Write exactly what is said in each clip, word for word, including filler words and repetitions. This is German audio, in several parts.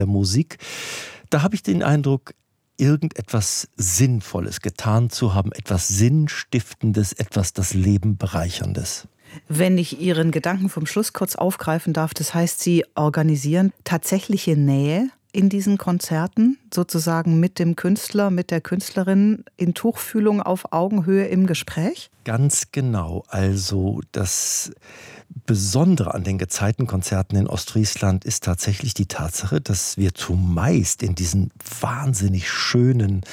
der Musik. Da habe ich den Eindruck, irgendetwas Sinnvolles getan zu haben, etwas Sinnstiftendes, etwas das Leben Bereicherndes. Wenn ich Ihren Gedanken vom Schluss kurz aufgreifen darf, das heißt, Sie organisieren tatsächliche Nähe in diesen Konzerten, sozusagen mit dem Künstler, mit der Künstlerin in Tuchfühlung auf Augenhöhe im Gespräch? Ganz genau. Also das Besondere an den Gezeitenkonzerten in Ostfriesland ist tatsächlich die Tatsache, dass wir zumeist in diesen wahnsinnig schönen,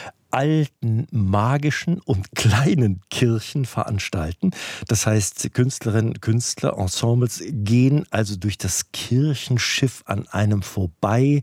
alten, magischen und kleinen Kirchen veranstalten. Das heißt, Künstlerinnen und Künstler, Ensembles gehen also durch das Kirchenschiff an einem vorbei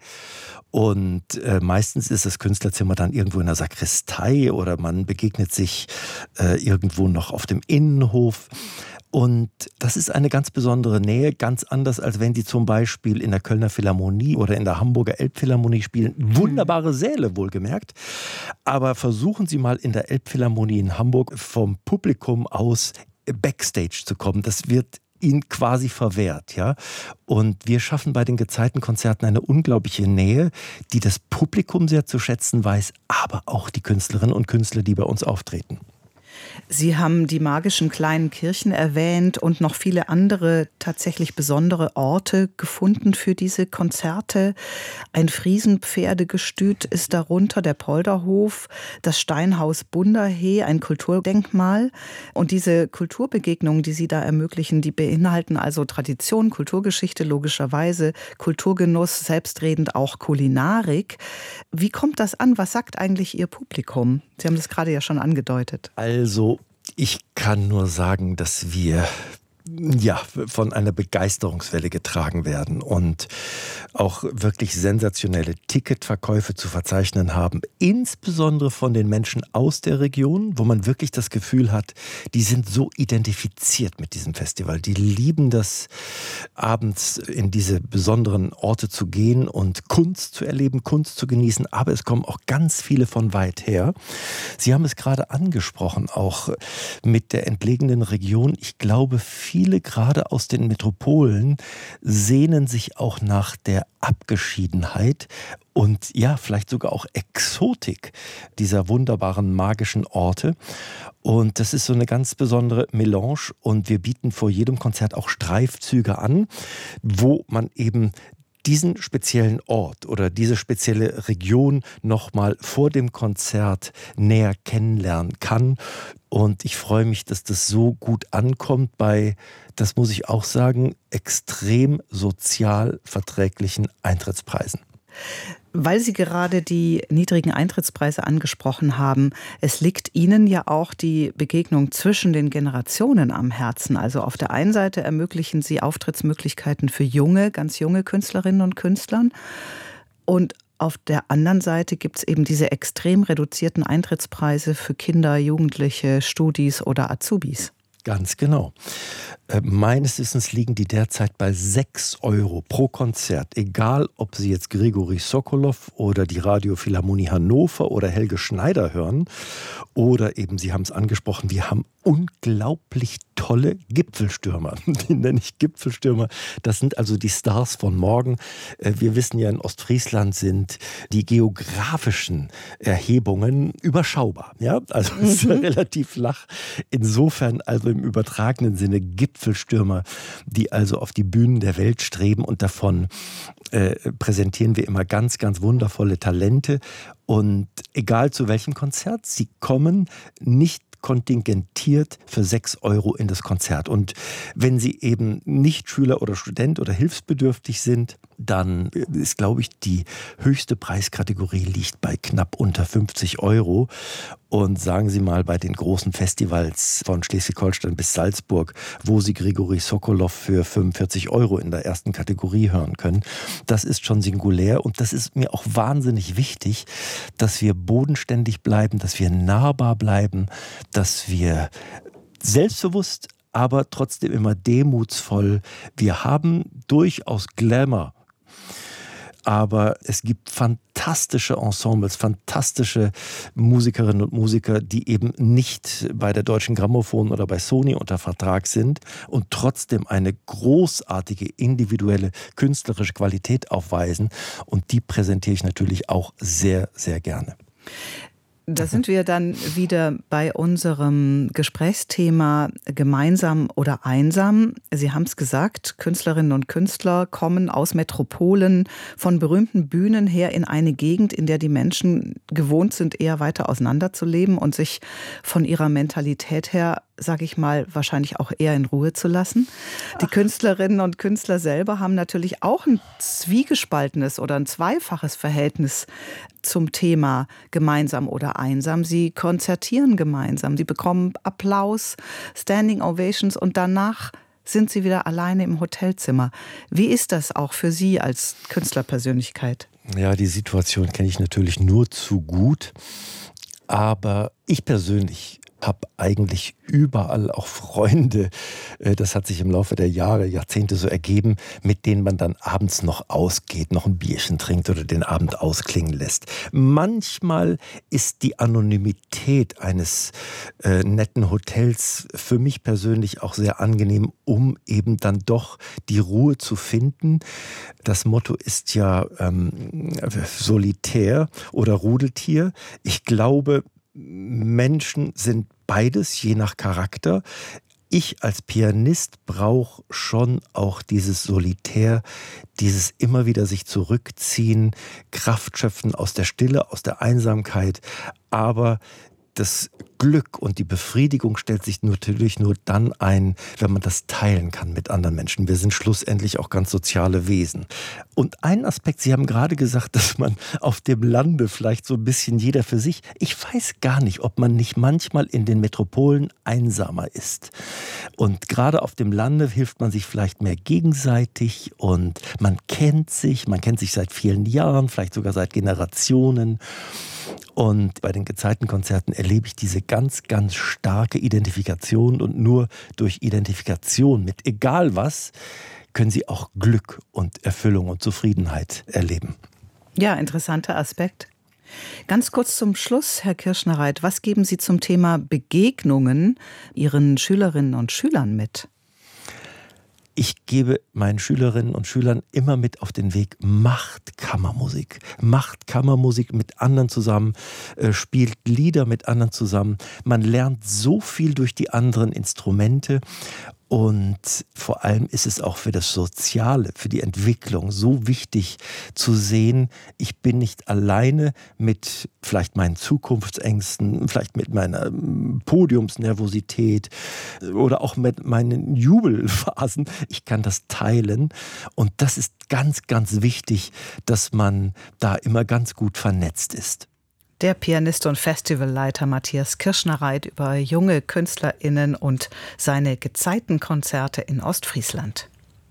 und äh, meistens ist das Künstlerzimmer dann irgendwo in der Sakristei oder man begegnet sich äh, irgendwo noch auf dem Innenhof. Und das ist eine ganz besondere Nähe, ganz anders, als wenn die zum Beispiel in der Kölner Philharmonie oder in der Hamburger Elbphilharmonie spielen. Wunderbare Säle, wohlgemerkt. Aber versuchen Sie mal in der Elbphilharmonie in Hamburg vom Publikum aus Backstage zu kommen. Das wird Ihnen quasi verwehrt, ja. Und wir schaffen bei den Gezeitenkonzerten eine unglaubliche Nähe, die das Publikum sehr zu schätzen weiß, aber auch die Künstlerinnen und Künstler, die bei uns auftreten. Sie haben die magischen kleinen Kirchen erwähnt und noch viele andere tatsächlich besondere Orte gefunden für diese Konzerte. Ein Friesenpferdegestüt ist darunter, der Polderhof, das Steinhaus Bunderhee, ein Kulturdenkmal. Und diese Kulturbegegnungen, die Sie da ermöglichen, die beinhalten also Tradition, Kulturgeschichte logischerweise, Kulturgenuss, selbstredend auch Kulinarik. Wie kommt das an? Was sagt eigentlich Ihr Publikum? Sie haben das gerade ja schon angedeutet. Also, ich kann nur sagen, dass wir ja, von einer Begeisterungswelle getragen werden und auch wirklich sensationelle Ticketverkäufe zu verzeichnen haben, insbesondere von den Menschen aus der Region, wo man wirklich das Gefühl hat, die sind so identifiziert mit diesem Festival. Die lieben das, abends in diese besonderen Orte zu gehen und Kunst zu erleben, Kunst zu genießen, aber es kommen auch ganz viele von weit her. Sie haben es gerade angesprochen, auch mit der entlegenen Region. Ich glaube, viele gerade aus den Metropolen sehnen sich auch nach der Abgeschiedenheit und ja, vielleicht sogar auch Exotik dieser wunderbaren magischen Orte. Und das ist so eine ganz besondere Melange und wir bieten vor jedem Konzert auch Streifzüge an, wo man eben diesen speziellen Ort oder diese spezielle Region nochmal vor dem Konzert näher kennenlernen kann. Und ich freue mich, dass das so gut ankommt bei, das muss ich auch sagen, extrem sozial verträglichen Eintrittspreisen. Weil Sie gerade die niedrigen Eintrittspreise angesprochen haben, es liegt Ihnen ja auch die Begegnung zwischen den Generationen am Herzen. Also auf der einen Seite ermöglichen Sie Auftrittsmöglichkeiten für junge, ganz junge Künstlerinnen und Künstlern. Und auf der anderen Seite gibt es eben diese extrem reduzierten Eintrittspreise für Kinder, Jugendliche, Studis oder Azubis. Ganz genau. Äh, meines Wissens liegen die derzeit bei sechs Euro pro Konzert. Egal, ob Sie jetzt Grigori Sokolow oder die Radiophilharmonie Hannover oder Helge Schneider hören. Oder eben, Sie haben es angesprochen, wir haben unglaublich tolle Gipfelstürmer. Die nenne ich Gipfelstürmer. Das sind also die Stars von morgen. Äh, wir wissen ja, in Ostfriesland sind die geografischen Erhebungen überschaubar. Ja? Also es ist ja relativ flach. Insofern also im übertragenen Sinne Gipfelstürmer, die also auf die Bühnen der Welt streben und davon äh, präsentieren wir immer ganz, ganz wundervolle Talente und egal zu welchem Konzert, sie kommen nicht kontingentiert für sechs Euro in das Konzert. Und wenn Sie eben nicht Schüler oder Student oder hilfsbedürftig sind, dann ist, glaube ich, die höchste Preiskategorie liegt bei knapp unter fünfzig Euro. Und sagen Sie mal, bei den großen Festivals von Schleswig-Holstein bis Salzburg, wo Sie Grigori Sokolow für fünfundvierzig Euro in der ersten Kategorie hören können, das ist schon singulär. Und das ist mir auch wahnsinnig wichtig, dass wir bodenständig bleiben, dass wir nahbar bleiben, dass wir selbstbewusst, aber trotzdem immer demutsvoll. Wir haben durchaus Glamour. Aber es gibt fantastische fantastische Ensembles, fantastische Musikerinnen und Musiker, die eben nicht bei der Deutschen Grammophon oder bei Sony unter Vertrag sind und trotzdem eine großartige individuelle künstlerische Qualität aufweisen. Und die präsentiere ich natürlich auch sehr, sehr gerne. Da sind wir dann wieder bei unserem Gesprächsthema gemeinsam oder einsam. Sie haben es gesagt, Künstlerinnen und Künstler kommen aus Metropolen, von berühmten Bühnen her in eine Gegend, in der die Menschen gewohnt sind, eher weiter auseinanderzuleben und sich von ihrer Mentalität her, sage ich mal, wahrscheinlich auch eher in Ruhe zu lassen. Die Künstlerinnen und Künstler selber haben natürlich auch ein zwiegespaltenes oder ein zweifaches Verhältnis zum Thema gemeinsam oder einsam. Sie konzertieren gemeinsam, sie bekommen Applaus, Standing Ovations und danach sind sie wieder alleine im Hotelzimmer. Wie ist das auch für Sie als Künstlerpersönlichkeit? Ja, die Situation kenne ich natürlich nur zu gut, aber ich persönlich habe eigentlich überall auch Freunde, das hat sich im Laufe der Jahre, Jahrzehnte so ergeben, mit denen man dann abends noch ausgeht, noch ein Bierchen trinkt oder den Abend ausklingen lässt. Manchmal ist die Anonymität eines äh, netten Hotels für mich persönlich auch sehr angenehm, um eben dann doch die Ruhe zu finden. Das Motto ist ja ähm, solitär oder Rudeltier. Ich glaube, Menschen sind beides, je nach Charakter. Ich als Pianist brauche schon auch dieses Solitär, dieses immer wieder sich zurückziehen, Kraft schöpfen aus der Stille, aus der Einsamkeit. Aber das Glück und die Befriedigung stellt sich natürlich nur dann ein, wenn man das teilen kann mit anderen Menschen. Wir sind schlussendlich auch ganz soziale Wesen. Und ein Aspekt, Sie haben gerade gesagt, dass man auf dem Lande vielleicht so ein bisschen jeder für sich, ich weiß gar nicht, ob man nicht manchmal in den Metropolen einsamer ist. Und gerade auf dem Lande hilft man sich vielleicht mehr gegenseitig und man kennt sich, man kennt sich seit vielen Jahren, vielleicht sogar seit Generationen. Und bei den Gezeitenkonzerten erlebe ich diese ganz, ganz starke Identifikation und nur durch Identifikation mit egal was können Sie auch Glück und Erfüllung und Zufriedenheit erleben. Ja, interessanter Aspekt. Ganz kurz zum Schluss, Herr Kirschner-Reit, was geben Sie zum Thema Begegnungen Ihren Schülerinnen und Schülern mit? Ich gebe meinen Schülerinnen und Schülern immer mit auf den Weg, macht Kammermusik. Macht Kammermusik mit anderen zusammen, äh, spielt Lieder mit anderen zusammen. Man lernt so viel durch die anderen Instrumente. Und vor allem ist es auch für das Soziale, für die Entwicklung so wichtig zu sehen, ich bin nicht alleine mit vielleicht meinen Zukunftsängsten, vielleicht mit meiner Podiumsnervosität oder auch mit meinen Jubelphasen. Ich kann das teilen und das ist ganz, ganz wichtig, dass man da immer ganz gut vernetzt ist. Der Pianist und Festivalleiter Matthias Kirschner-Reit über junge KünstlerInnen und seine Gezeitenkonzerte in Ostfriesland.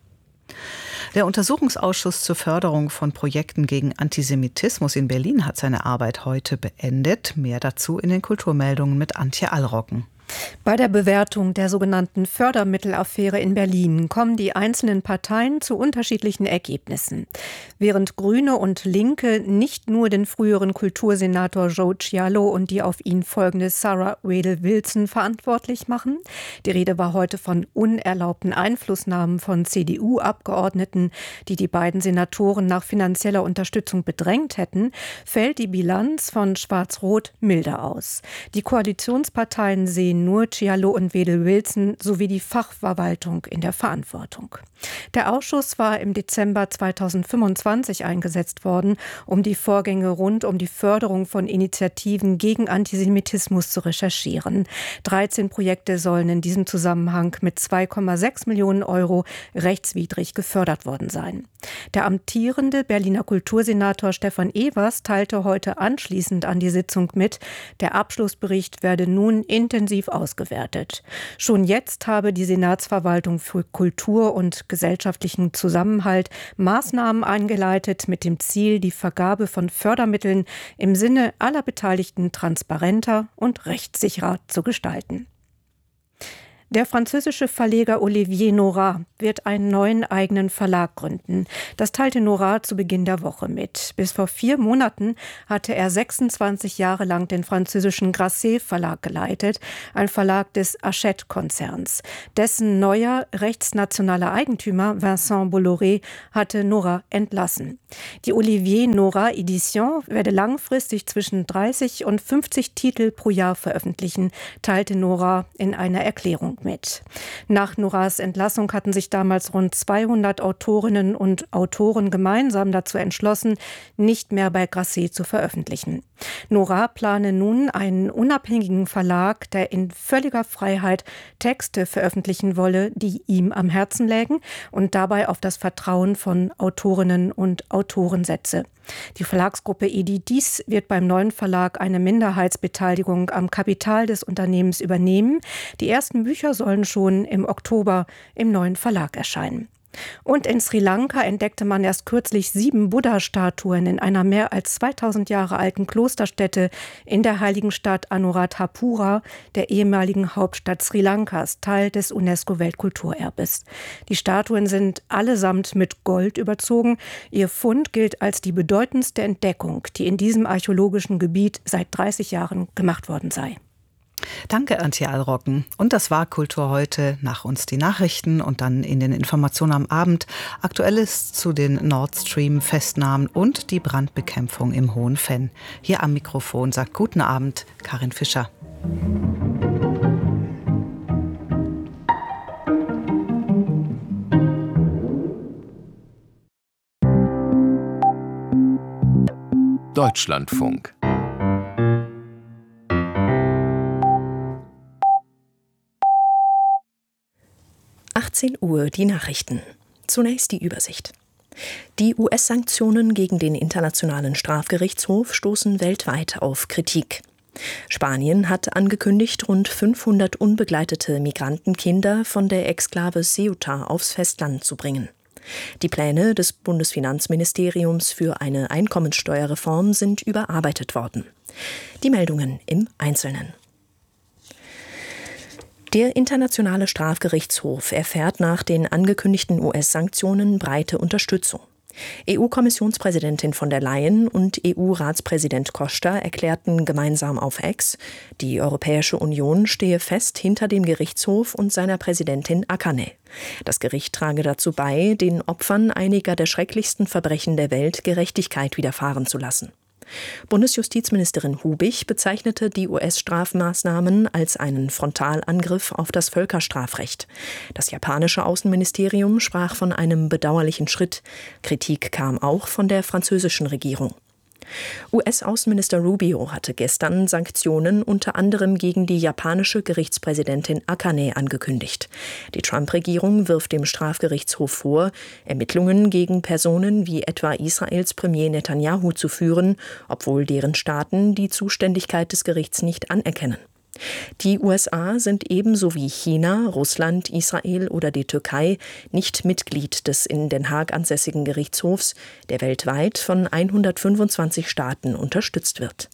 Der Untersuchungsausschuss zur Förderung von Projekten gegen Antisemitismus in Berlin hat seine Arbeit heute beendet. Mehr dazu in den Kulturmeldungen mit Antje Allrocken. Bei der Bewertung der sogenannten Fördermittelaffäre in Berlin kommen die einzelnen Parteien zu unterschiedlichen Ergebnissen. Während Grüne und Linke nicht nur den früheren Kultursenator Joe Cialo und die auf ihn folgende Sarah Wedel-Wilson verantwortlich machen, die Rede war heute von unerlaubten Einflussnahmen von C D U-Abgeordneten, die die beiden Senatoren nach finanzieller Unterstützung bedrängt hätten, fällt die Bilanz von Schwarz-Rot milder aus. Die Koalitionsparteien sehen nur Cialo und Wedel-Wilson sowie die Fachverwaltung in der Verantwortung. Der Ausschuss war im Dezember zweitausendfünfundzwanzig eingesetzt worden, um die Vorgänge rund um die Förderung von Initiativen gegen Antisemitismus zu recherchieren. dreizehn Projekte sollen in diesem Zusammenhang mit zwei Komma sechs Millionen Euro rechtswidrig gefördert worden sein. Der amtierende Berliner Kultursenator Stefan Evers teilte heute anschließend an die Sitzung mit, der Abschlussbericht werde nun intensiv ausgewertet. Schon jetzt habe die Senatsverwaltung für Kultur und gesellschaftlichen Zusammenhalt Maßnahmen eingeleitet mit dem Ziel, die Vergabe von Fördermitteln im Sinne aller Beteiligten transparenter und rechtssicherer zu gestalten. Der französische Verleger Olivier Nora wird einen neuen eigenen Verlag gründen. Das teilte Nora zu Beginn der Woche mit. Bis vor vier Monaten hatte er sechsundzwanzig Jahre lang den französischen Grasset Verlag geleitet, ein Verlag des Hachette-Konzerns. Dessen neuer rechtsnationaler Eigentümer Vincent Bolloré hatte Nora entlassen. Die Olivier Nora Edition werde langfristig zwischen dreißig und fünfzig Titel pro Jahr veröffentlichen, teilte Nora in einer Erklärung mit. Nach Noras Entlassung hatten sich damals rund zweihundert Autorinnen und Autoren gemeinsam dazu entschlossen, nicht mehr bei Grasset zu veröffentlichen. Nora plane nun einen unabhängigen Verlag, der in völliger Freiheit Texte veröffentlichen wolle, die ihm am Herzen lägen und dabei auf das Vertrauen von Autorinnen und Autoren setze. Die Verlagsgruppe Edidis wird beim neuen Verlag eine Minderheitsbeteiligung am Kapital des Unternehmens übernehmen. Die ersten Bücher sollen schon im Oktober im neuen Verlag erscheinen. Und in Sri Lanka entdeckte man erst kürzlich sieben Buddha-Statuen in einer mehr als zweitausend Jahre alten Klosterstätte in der heiligen Stadt Anuradhapura, der ehemaligen Hauptstadt Sri Lankas, Teil des UNESCO-Weltkulturerbes. Die Statuen sind allesamt mit Gold überzogen. Ihr Fund gilt als die bedeutendste Entdeckung, die in diesem archäologischen Gebiet seit dreißig Jahren gemacht worden sei. Danke, Antje Allrocken. Und das war Kultur heute. Nach uns die Nachrichten und dann in den Informationen am Abend Aktuelles zu den Nord Stream-Festnahmen und die Brandbekämpfung im Hohen Venn. Hier am Mikrofon sagt guten Abend Karin Fischer. Deutschlandfunk. achtzehn Uhr die Nachrichten. Zunächst die Übersicht. Die U S-Sanktionen gegen den Internationalen Strafgerichtshof stoßen weltweit auf Kritik. Spanien hat angekündigt, rund fünfhundert unbegleitete Migrantenkinder von der Exklave Ceuta aufs Festland zu bringen. Die Pläne des Bundesfinanzministeriums für eine Einkommensteuerreform sind überarbeitet worden. Die Meldungen im Einzelnen. Der Internationale Strafgerichtshof erfährt nach den angekündigten U S-Sanktionen breite Unterstützung. E U-Kommissionspräsidentin von der Leyen und E U-Ratspräsident Costa erklärten gemeinsam auf X, die Europäische Union stehe fest hinter dem Gerichtshof und seiner Präsidentin Akane. Das Gericht trage dazu bei, den Opfern einiger der schrecklichsten Verbrechen der Welt Gerechtigkeit widerfahren zu lassen. Bundesjustizministerin Hubich bezeichnete die U S-Strafmaßnahmen als einen Frontalangriff auf das Völkerstrafrecht. Das japanische Außenministerium sprach von einem bedauerlichen Schritt. Kritik kam auch von der französischen Regierung. U S-Außenminister Rubio hatte gestern Sanktionen unter anderem gegen die japanische Gerichtspräsidentin Akane angekündigt. Die Trump-Regierung wirft dem Strafgerichtshof vor, Ermittlungen gegen Personen wie etwa Israels Premier Netanyahu zu führen, obwohl deren Staaten die Zuständigkeit des Gerichts nicht anerkennen. Die U S A sind ebenso wie China, Russland, Israel oder die Türkei nicht Mitglied des in Den Haag ansässigen Gerichtshofs, der weltweit von hundertfünfundzwanzig Staaten unterstützt wird.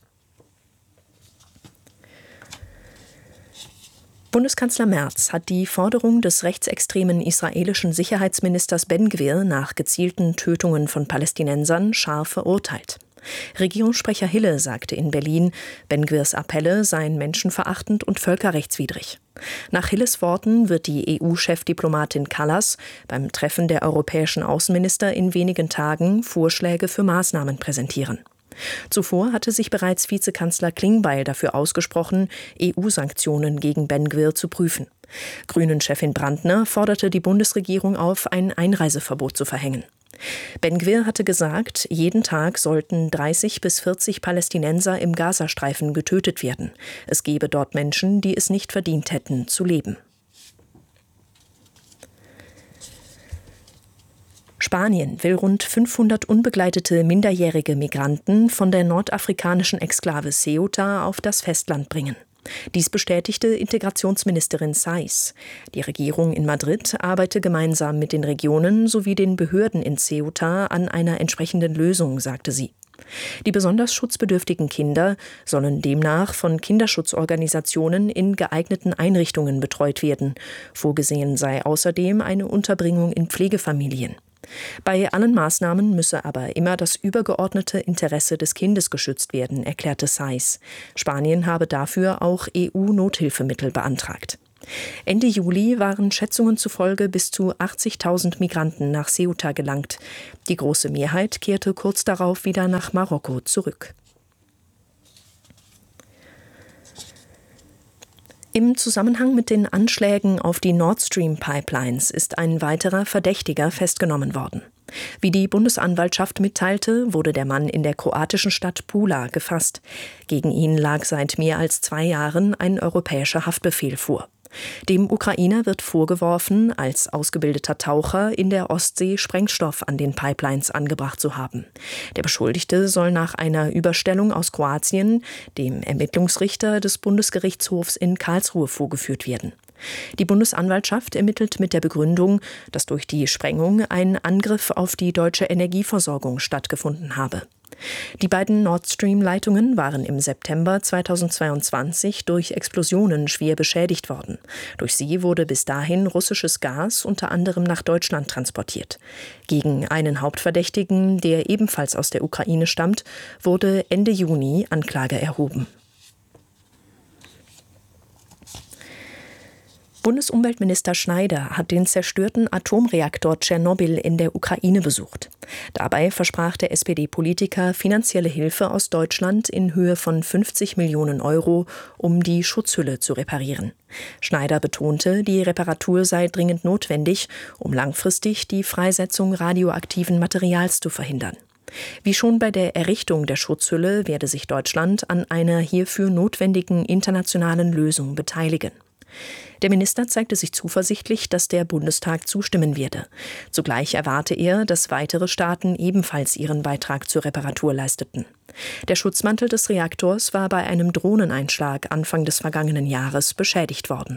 Bundeskanzler Merz hat die Forderung des rechtsextremen israelischen Sicherheitsministers Ben-Gvir nach gezielten Tötungen von Palästinensern scharf verurteilt. Regierungssprecher Hille sagte in Berlin, Ben-Gvirs Appelle seien menschenverachtend und völkerrechtswidrig. Nach Hilles Worten wird die E U-Chefdiplomatin Kallas beim Treffen der europäischen Außenminister in wenigen Tagen Vorschläge für Maßnahmen präsentieren. Zuvor hatte sich bereits Vizekanzler Klingbeil dafür ausgesprochen, E U-Sanktionen gegen Ben-Gvir zu prüfen. Grünen-Chefin Brandner forderte die Bundesregierung auf, ein Einreiseverbot zu verhängen. Ben-Gvir hatte gesagt, jeden Tag sollten dreißig bis vierzig Palästinenser im Gazastreifen getötet werden. Es gebe dort Menschen, die es nicht verdient hätten, zu leben. Spanien will rund fünfhundert unbegleitete minderjährige Migranten von der nordafrikanischen Exklave Ceuta auf das Festland bringen. Dies bestätigte Integrationsministerin Saiz. Die Regierung in Madrid arbeite gemeinsam mit den Regionen sowie den Behörden in Ceuta an einer entsprechenden Lösung, sagte sie. Die besonders schutzbedürftigen Kinder sollen demnach von Kinderschutzorganisationen in geeigneten Einrichtungen betreut werden. Vorgesehen sei außerdem eine Unterbringung in Pflegefamilien. Bei allen Maßnahmen müsse aber immer das übergeordnete Interesse des Kindes geschützt werden, erklärte Saiz. Spanien habe dafür auch E U-Nothilfemittel beantragt. Ende Juli waren Schätzungen zufolge bis zu achtzigtausend Migranten nach Ceuta gelangt. Die große Mehrheit kehrte kurz darauf wieder nach Marokko zurück. Im Zusammenhang mit den Anschlägen auf die Nord Stream Pipelines ist ein weiterer Verdächtiger festgenommen worden. Wie die Bundesanwaltschaft mitteilte, wurde der Mann in der kroatischen Stadt Pula gefasst. Gegen ihn lag seit mehr als zwei Jahren ein europäischer Haftbefehl vor. Dem Ukrainer wird vorgeworfen, als ausgebildeter Taucher in der Ostsee Sprengstoff an den Pipelines angebracht zu haben. Der Beschuldigte soll nach einer Überstellung aus Kroatien dem Ermittlungsrichter des Bundesgerichtshofs in Karlsruhe vorgeführt werden. Die Bundesanwaltschaft ermittelt mit der Begründung, dass durch die Sprengung ein Angriff auf die deutsche Energieversorgung stattgefunden habe. Die beiden Nord Stream-Leitungen waren im September zweitausendzweiundzwanzig durch Explosionen schwer beschädigt worden. Durch sie wurde bis dahin russisches Gas unter anderem nach Deutschland transportiert. Gegen einen Hauptverdächtigen, der ebenfalls aus der Ukraine stammt, wurde Ende Juni Anklage erhoben. Bundesumweltminister Schneider hat den zerstörten Atomreaktor Tschernobyl in der Ukraine besucht. Dabei versprach der S P D-Politiker finanzielle Hilfe aus Deutschland in Höhe von fünfzig Millionen Euro, um die Schutzhülle zu reparieren. Schneider betonte, die Reparatur sei dringend notwendig, um langfristig die Freisetzung radioaktiven Materials zu verhindern. Wie schon bei der Errichtung der Schutzhülle werde sich Deutschland an einer hierfür notwendigen internationalen Lösung beteiligen. Der Minister zeigte sich zuversichtlich, dass der Bundestag zustimmen werde. Zugleich erwarte er, dass weitere Staaten ebenfalls ihren Beitrag zur Reparatur leisteten. Der Schutzmantel des Reaktors war bei einem Drohneneinschlag Anfang des vergangenen Jahres beschädigt worden.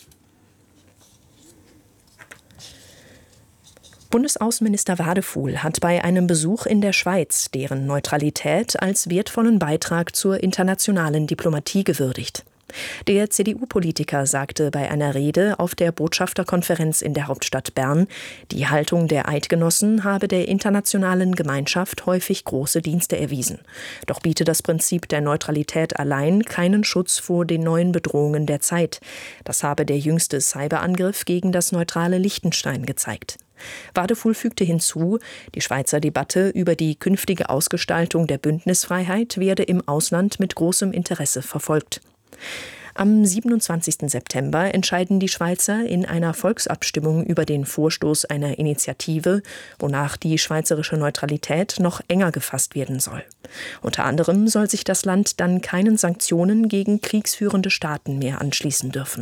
Bundesaußenminister Wadefuhl hat bei einem Besuch in der Schweiz deren Neutralität als wertvollen Beitrag zur internationalen Diplomatie gewürdigt. Der C D U-Politiker sagte bei einer Rede auf der Botschafterkonferenz in der Hauptstadt Bern, die Haltung der Eidgenossen habe der internationalen Gemeinschaft häufig große Dienste erwiesen. Doch biete das Prinzip der Neutralität allein keinen Schutz vor den neuen Bedrohungen der Zeit. Das habe der jüngste Cyberangriff gegen das neutrale Liechtenstein gezeigt. Wadefuhl fügte hinzu, die Schweizer Debatte über die künftige Ausgestaltung der Bündnisfreiheit werde im Ausland mit großem Interesse verfolgt. Am siebenundzwanzigsten September entscheiden die Schweizer in einer Volksabstimmung über den Vorstoß einer Initiative, wonach die schweizerische Neutralität noch enger gefasst werden soll. Unter anderem soll sich das Land dann keinen Sanktionen gegen kriegsführende Staaten mehr anschließen dürfen.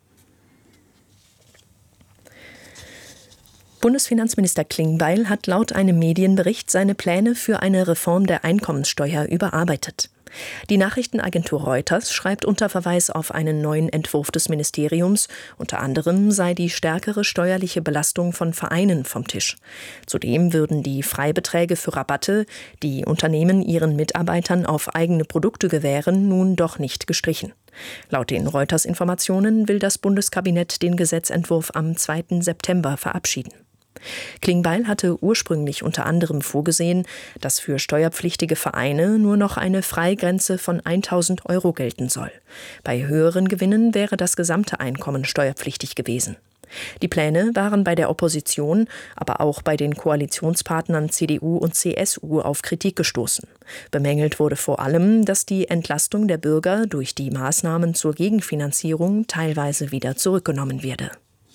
Bundesfinanzminister Klingbeil hat laut einem Medienbericht seine Pläne für eine Reform der Einkommenssteuer überarbeitet. Die Nachrichtenagentur Reuters schreibt unter Verweis auf einen neuen Entwurf des Ministeriums, unter anderem sei die stärkere steuerliche Belastung von Vereinen vom Tisch. Zudem würden die Freibeträge für Rabatte, die Unternehmen ihren Mitarbeitern auf eigene Produkte gewähren, nun doch nicht gestrichen. Laut den Reuters-Informationen will das Bundeskabinett den Gesetzentwurf am zweiten September verabschieden. Klingbeil hatte ursprünglich unter anderem vorgesehen, dass für steuerpflichtige Vereine nur noch eine Freigrenze von tausend Euro gelten soll. Bei höheren Gewinnen wäre das gesamte Einkommen steuerpflichtig gewesen. Die Pläne waren bei der Opposition, aber auch bei den Koalitionspartnern C D U und C S U auf Kritik gestoßen. Bemängelt wurde vor allem, dass die Entlastung der Bürger durch die Maßnahmen zur Gegenfinanzierung teilweise wieder zurückgenommen werde.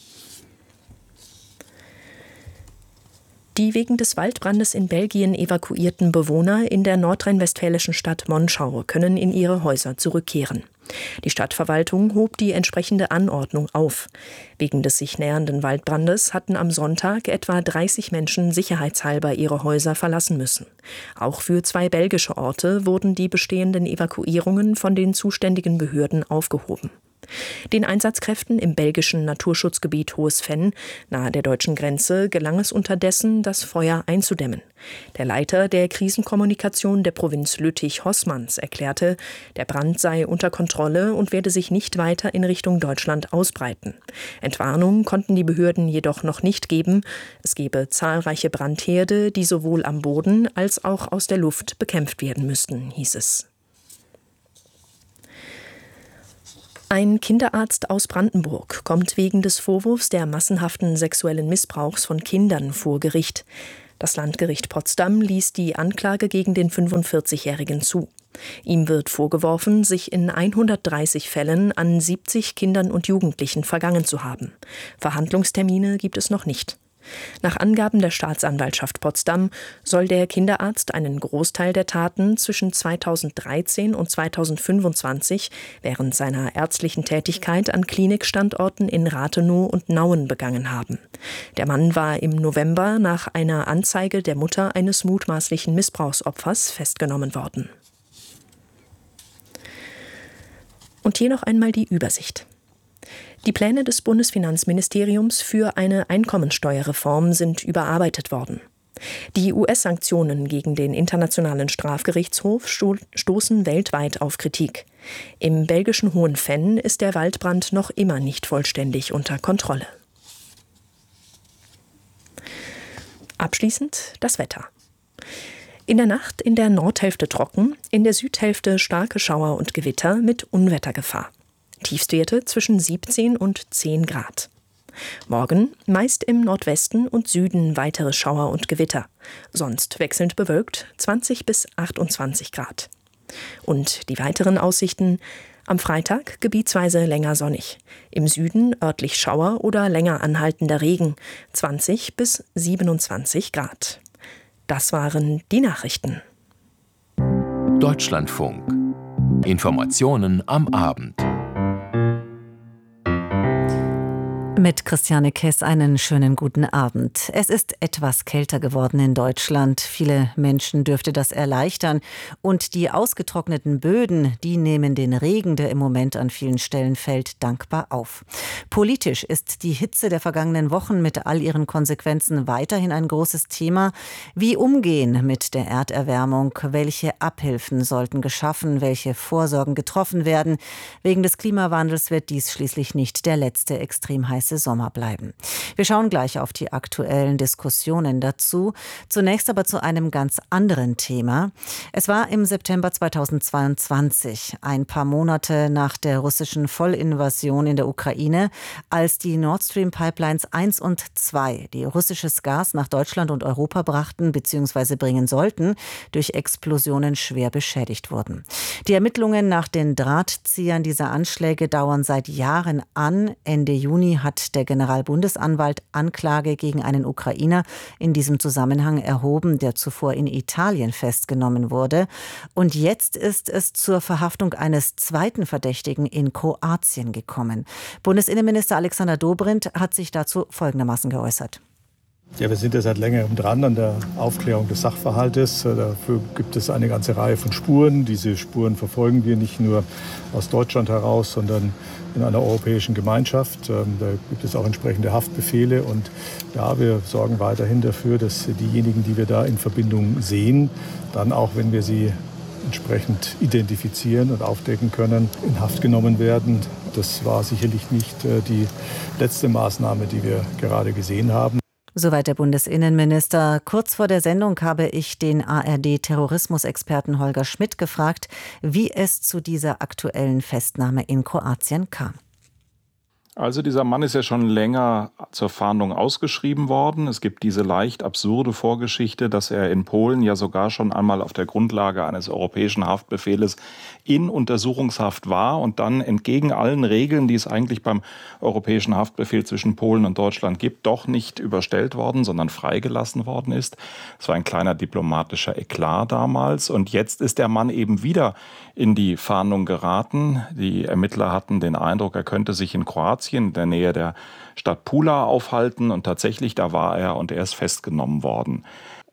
Die wegen des Waldbrandes in Belgien evakuierten Bewohner in der nordrhein-westfälischen Stadt Monschau können in ihre Häuser zurückkehren. Die Stadtverwaltung hob die entsprechende Anordnung auf. Wegen des sich nähernden Waldbrandes hatten am Sonntag etwa dreißig Menschen sicherheitshalber ihre Häuser verlassen müssen. Auch für zwei belgische Orte wurden die bestehenden Evakuierungen von den zuständigen Behörden aufgehoben. Den Einsatzkräften im belgischen Naturschutzgebiet Hohes Venn nahe der deutschen Grenze gelang es unterdessen, das Feuer einzudämmen. Der Leiter der Krisenkommunikation der Provinz Lüttich-Hossmanns erklärte, der Brand sei unter Kontrolle und werde sich nicht weiter in Richtung Deutschland ausbreiten. Entwarnung konnten die Behörden jedoch noch nicht geben. Es gebe zahlreiche Brandherde, die sowohl am Boden als auch aus der Luft bekämpft werden müssten, hieß es. Ein Kinderarzt aus Brandenburg kommt wegen des Vorwurfs der massenhaften sexuellen Missbrauchs von Kindern vor Gericht. Das Landgericht Potsdam ließ die Anklage gegen den fünfundvierzigjährigen zu. Ihm wird vorgeworfen, sich in hundertdreißig Fällen an siebzig Kindern und Jugendlichen vergangen zu haben. Verhandlungstermine gibt es noch nicht. Nach Angaben der Staatsanwaltschaft Potsdam soll der Kinderarzt einen Großteil der Taten zwischen zweitausenddreizehn und zweitausendfünfundzwanzig während seiner ärztlichen Tätigkeit an Klinikstandorten in Rathenow und Nauen begangen haben. Der Mann war im November nach einer Anzeige der Mutter eines mutmaßlichen Missbrauchsopfers festgenommen worden. Und hier noch einmal die Übersicht. Die Pläne des Bundesfinanzministeriums für eine Einkommensteuerreform sind überarbeitet worden. Die U S-Sanktionen gegen den Internationalen Strafgerichtshof sto- stoßen weltweit auf Kritik. Im belgischen Hohen Venn ist der Waldbrand noch immer nicht vollständig unter Kontrolle. Abschließend das Wetter. In der Nacht in der Nordhälfte trocken, in der Südhälfte starke Schauer und Gewitter mit Unwettergefahr. Tiefstwerte zwischen siebzehn und zehn Grad. Morgen meist im Nordwesten und Süden weitere Schauer und Gewitter. Sonst wechselnd bewölkt zwanzig bis achtundzwanzig Grad. Und die weiteren Aussichten: am Freitag gebietsweise länger sonnig. Im Süden örtlich Schauer oder länger anhaltender Regen. zwanzig bis siebenundzwanzig Grad. Das waren die Nachrichten. Deutschlandfunk. Informationen am Abend. Mit Christiane Kess einen schönen guten Abend. Es ist etwas kälter geworden in Deutschland. Viele Menschen dürfte das erleichtern. Und die ausgetrockneten Böden, die nehmen den Regen, der im Moment an vielen Stellen fällt, dankbar auf. Politisch ist die Hitze der vergangenen Wochen mit all ihren Konsequenzen weiterhin ein großes Thema. Wie umgehen mit der Erderwärmung? Welche Abhilfen sollten geschaffen? Welche Vorsorgen getroffen werden? Wegen des Klimawandels wird dies schließlich nicht der letzte extrem heiße Sommer bleiben. Wir schauen gleich auf die aktuellen Diskussionen dazu. Zunächst aber zu einem ganz anderen Thema. Es war im September zweitausendzweiundzwanzig, ein paar Monate nach der russischen Vollinvasion in der Ukraine, als die Nord Stream Pipelines eins und zwei, die russisches Gas nach Deutschland und Europa brachten bzw. bringen sollten, durch Explosionen schwer beschädigt wurden. Die Ermittlungen nach den Drahtziehern dieser Anschläge dauern seit Jahren an. Ende Juni hat der Generalbundesanwalt Anklage gegen einen Ukrainer in diesem Zusammenhang erhoben, der zuvor in Italien festgenommen wurde. Und jetzt ist es zur Verhaftung eines zweiten Verdächtigen in Kroatien gekommen. Bundesinnenminister Alexander Dobrindt hat sich dazu folgendermaßen geäußert. Ja, wir sind ja seit längerem dran an der Aufklärung des Sachverhaltes. Dafür gibt es eine ganze Reihe von Spuren. Diese Spuren verfolgen wir nicht nur aus Deutschland heraus, sondern in einer europäischen Gemeinschaft. Da gibt es auch entsprechende Haftbefehle. Und ja, wir sorgen weiterhin dafür, dass diejenigen, die wir da in Verbindung sehen, dann auch, wenn wir sie entsprechend identifizieren und aufdecken können, in Haft genommen werden. Das war sicherlich nicht die letzte Maßnahme, die wir gerade gesehen haben. Soweit der Bundesinnenminister. Kurz vor der Sendung habe ich den A R D-Terrorismusexperten Holger Schmidt gefragt, wie es zu dieser aktuellen Festnahme in Kroatien kam. Also dieser Mann ist ja schon länger zur Fahndung ausgeschrieben worden. Es gibt diese leicht absurde Vorgeschichte, dass er in Polen ja sogar schon einmal auf der Grundlage eines europäischen Haftbefehles in Untersuchungshaft war und dann entgegen allen Regeln, die es eigentlich beim europäischen Haftbefehl zwischen Polen und Deutschland gibt, doch nicht überstellt worden, sondern freigelassen worden ist. Es war ein kleiner diplomatischer Eklat damals und jetzt ist der Mann eben wieder in die Fahndung geraten. Die Ermittler hatten den Eindruck, er könnte sich in Kroatien in der Nähe der Stadt Pula aufhalten und tatsächlich, da war er und er ist festgenommen worden.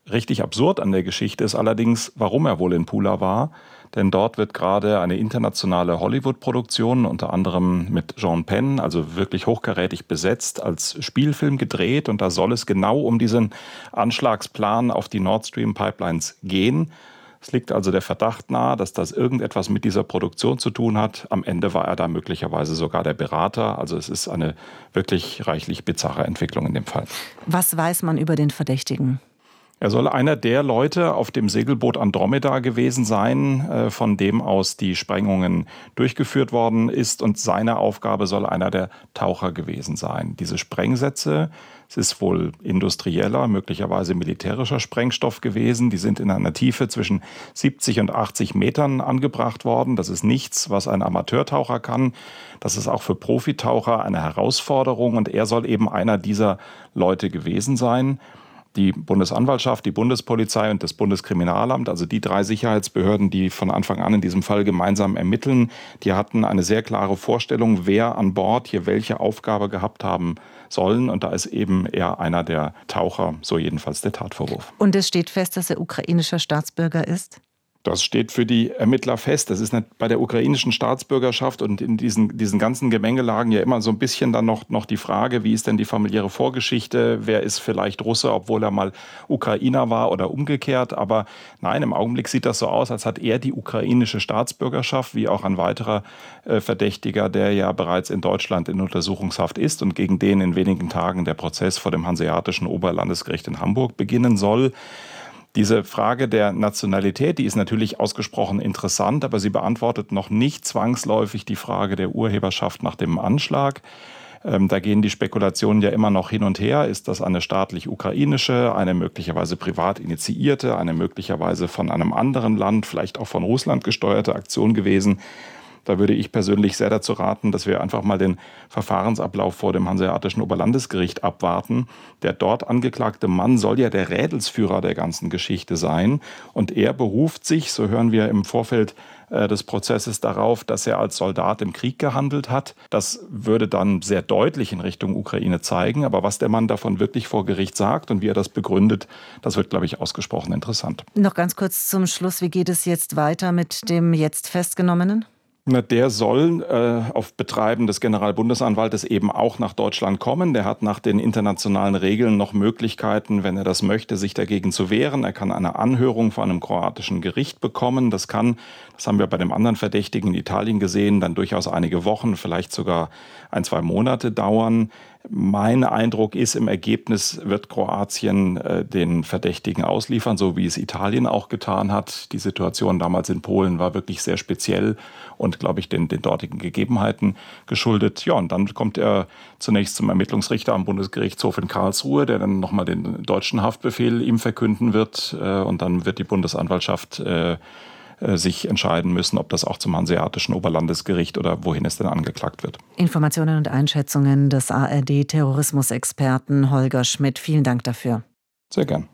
Richtig absurd an der Geschichte ist allerdings, warum er wohl in Pula war. Denn dort wird gerade eine internationale Hollywood-Produktion, unter anderem mit Sean Penn, also wirklich hochkarätig besetzt, als Spielfilm gedreht. Und da soll es genau um diesen Anschlagsplan auf die Nord Stream Pipelines gehen. Es liegt also der Verdacht nahe, dass das irgendetwas mit dieser Produktion zu tun hat. Am Ende war er da möglicherweise sogar der Berater. Also es ist eine wirklich reichlich bizarre Entwicklung in dem Fall. Was weiß man über den Verdächtigen? Er soll einer der Leute auf dem Segelboot Andromeda gewesen sein, von dem aus die Sprengungen durchgeführt worden ist. Und seine Aufgabe soll einer der Taucher gewesen sein. Diese Sprengsätze, es ist wohl industrieller, möglicherweise militärischer Sprengstoff gewesen. Die sind in einer Tiefe zwischen siebzig und achtzig Metern angebracht worden. Das ist nichts, was ein Amateurtaucher kann. Das ist auch für Profitaucher eine Herausforderung. Und er soll eben einer dieser Leute gewesen sein. Die Bundesanwaltschaft, die Bundespolizei und das Bundeskriminalamt, also die drei Sicherheitsbehörden, die von Anfang an in diesem Fall gemeinsam ermitteln, die hatten eine sehr klare Vorstellung, wer an Bord hier welche Aufgabe gehabt haben sollen. Und da ist eben er einer der Taucher, so jedenfalls der Tatvorwurf. Und es steht fest, dass er ukrainischer Staatsbürger ist? Das steht für die Ermittler fest. Das ist bei der ukrainischen Staatsbürgerschaft und in diesen, diesen ganzen Gemengelagen ja immer so ein bisschen dann noch, noch die Frage, wie ist denn die familiäre Vorgeschichte? Wer ist vielleicht Russe, obwohl er mal Ukrainer war oder umgekehrt? Aber nein, im Augenblick sieht das so aus, als hat er die ukrainische Staatsbürgerschaft, wie auch ein weiterer äh, Verdächtiger, der ja bereits in Deutschland in Untersuchungshaft ist und gegen den in wenigen Tagen der Prozess vor dem Hanseatischen Oberlandesgericht in Hamburg beginnen soll. Diese Frage der Nationalität, die ist natürlich ausgesprochen interessant, aber sie beantwortet noch nicht zwangsläufig die Frage der Urheberschaft nach dem Anschlag. Ähm, da gehen die Spekulationen ja immer noch hin und her. Ist das eine staatlich ukrainische, eine möglicherweise privat initiierte, eine möglicherweise von einem anderen Land, vielleicht auch von Russland gesteuerte Aktion gewesen? Da würde ich persönlich sehr dazu raten, dass wir einfach mal den Verfahrensablauf vor dem Hanseatischen Oberlandesgericht abwarten. Der dort angeklagte Mann soll ja der Rädelsführer der ganzen Geschichte sein. Und er beruft sich, so hören wir im Vorfeld äh, des Prozesses, darauf, dass er als Soldat im Krieg gehandelt hat. Das würde dann sehr deutlich in Richtung Ukraine zeigen. Aber was der Mann davon wirklich vor Gericht sagt und wie er das begründet, das wird, glaube ich, ausgesprochen interessant. Noch ganz kurz zum Schluss. Wie geht es jetzt weiter mit dem jetzt Festgenommenen? Na, der soll äh, auf Betreiben des Generalbundesanwaltes eben auch nach Deutschland kommen. Der hat nach den internationalen Regeln noch Möglichkeiten, wenn er das möchte, sich dagegen zu wehren. Er kann eine Anhörung vor einem kroatischen Gericht bekommen. Das kann, das haben wir bei dem anderen Verdächtigen in Italien gesehen, dann durchaus einige Wochen, vielleicht sogar ein, zwei Monate dauern. Mein Eindruck ist, im Ergebnis wird Kroatien äh, den Verdächtigen ausliefern, so wie es Italien auch getan hat. Die Situation damals in Polen war wirklich sehr speziell und, glaube ich, den, den dortigen Gegebenheiten geschuldet. Ja, und dann kommt er zunächst zum Ermittlungsrichter am Bundesgerichtshof in Karlsruhe, der dann nochmal den deutschen Haftbefehl ihm verkünden wird. Äh, und dann wird die Bundesanwaltschaft äh, sich entscheiden müssen, ob das auch zum Hanseatischen Oberlandesgericht oder wohin es denn angeklagt wird. Informationen und Einschätzungen des A R D-Terrorismusexperten Holger Schmidt. Vielen Dank dafür. Sehr gern.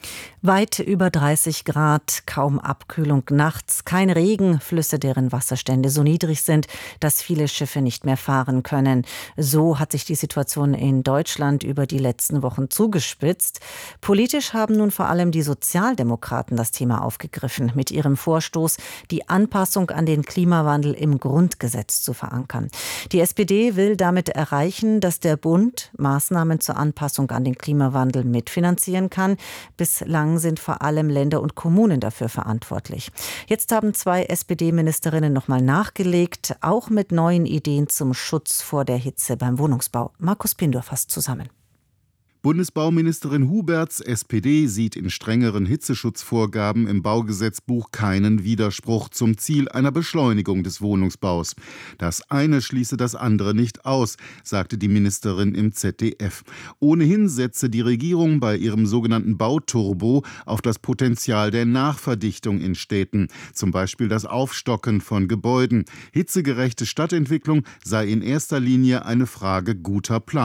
Weit über dreißig Grad, kaum Abkühlung nachts, kein Regen, Flüsse, deren Wasserstände so niedrig sind, dass viele Schiffe nicht mehr fahren können. So hat sich die Situation in Deutschland über die letzten Wochen zugespitzt. Politisch haben nun vor allem die Sozialdemokraten das Thema aufgegriffen, mit ihrem Vorstoß, die Anpassung an den Klimawandel im Grundgesetz zu verankern. Die S P D will damit erreichen, dass der Bund Maßnahmen zur Anpassung an den Klimawandel mitfinanzieren kann. Bislang sind vor allem Länder und Kommunen dafür verantwortlich. Jetzt haben zwei S P D-Ministerinnen nochmal nachgelegt, auch mit neuen Ideen zum Schutz vor der Hitze beim Wohnungsbau. Markus Pindor fasst zusammen. Bundesbauministerin Huberts S P D sieht in strengeren Hitzeschutzvorgaben im Baugesetzbuch keinen Widerspruch zum Ziel einer Beschleunigung des Wohnungsbaus. Das eine schließe das andere nicht aus, sagte die Ministerin im Z D F. Ohnehin setze die Regierung bei ihrem sogenannten Bauturbo auf das Potenzial der Nachverdichtung in Städten, zum Beispiel das Aufstocken von Gebäuden. Hitzegerechte Stadtentwicklung sei in erster Linie eine Frage guter Planung.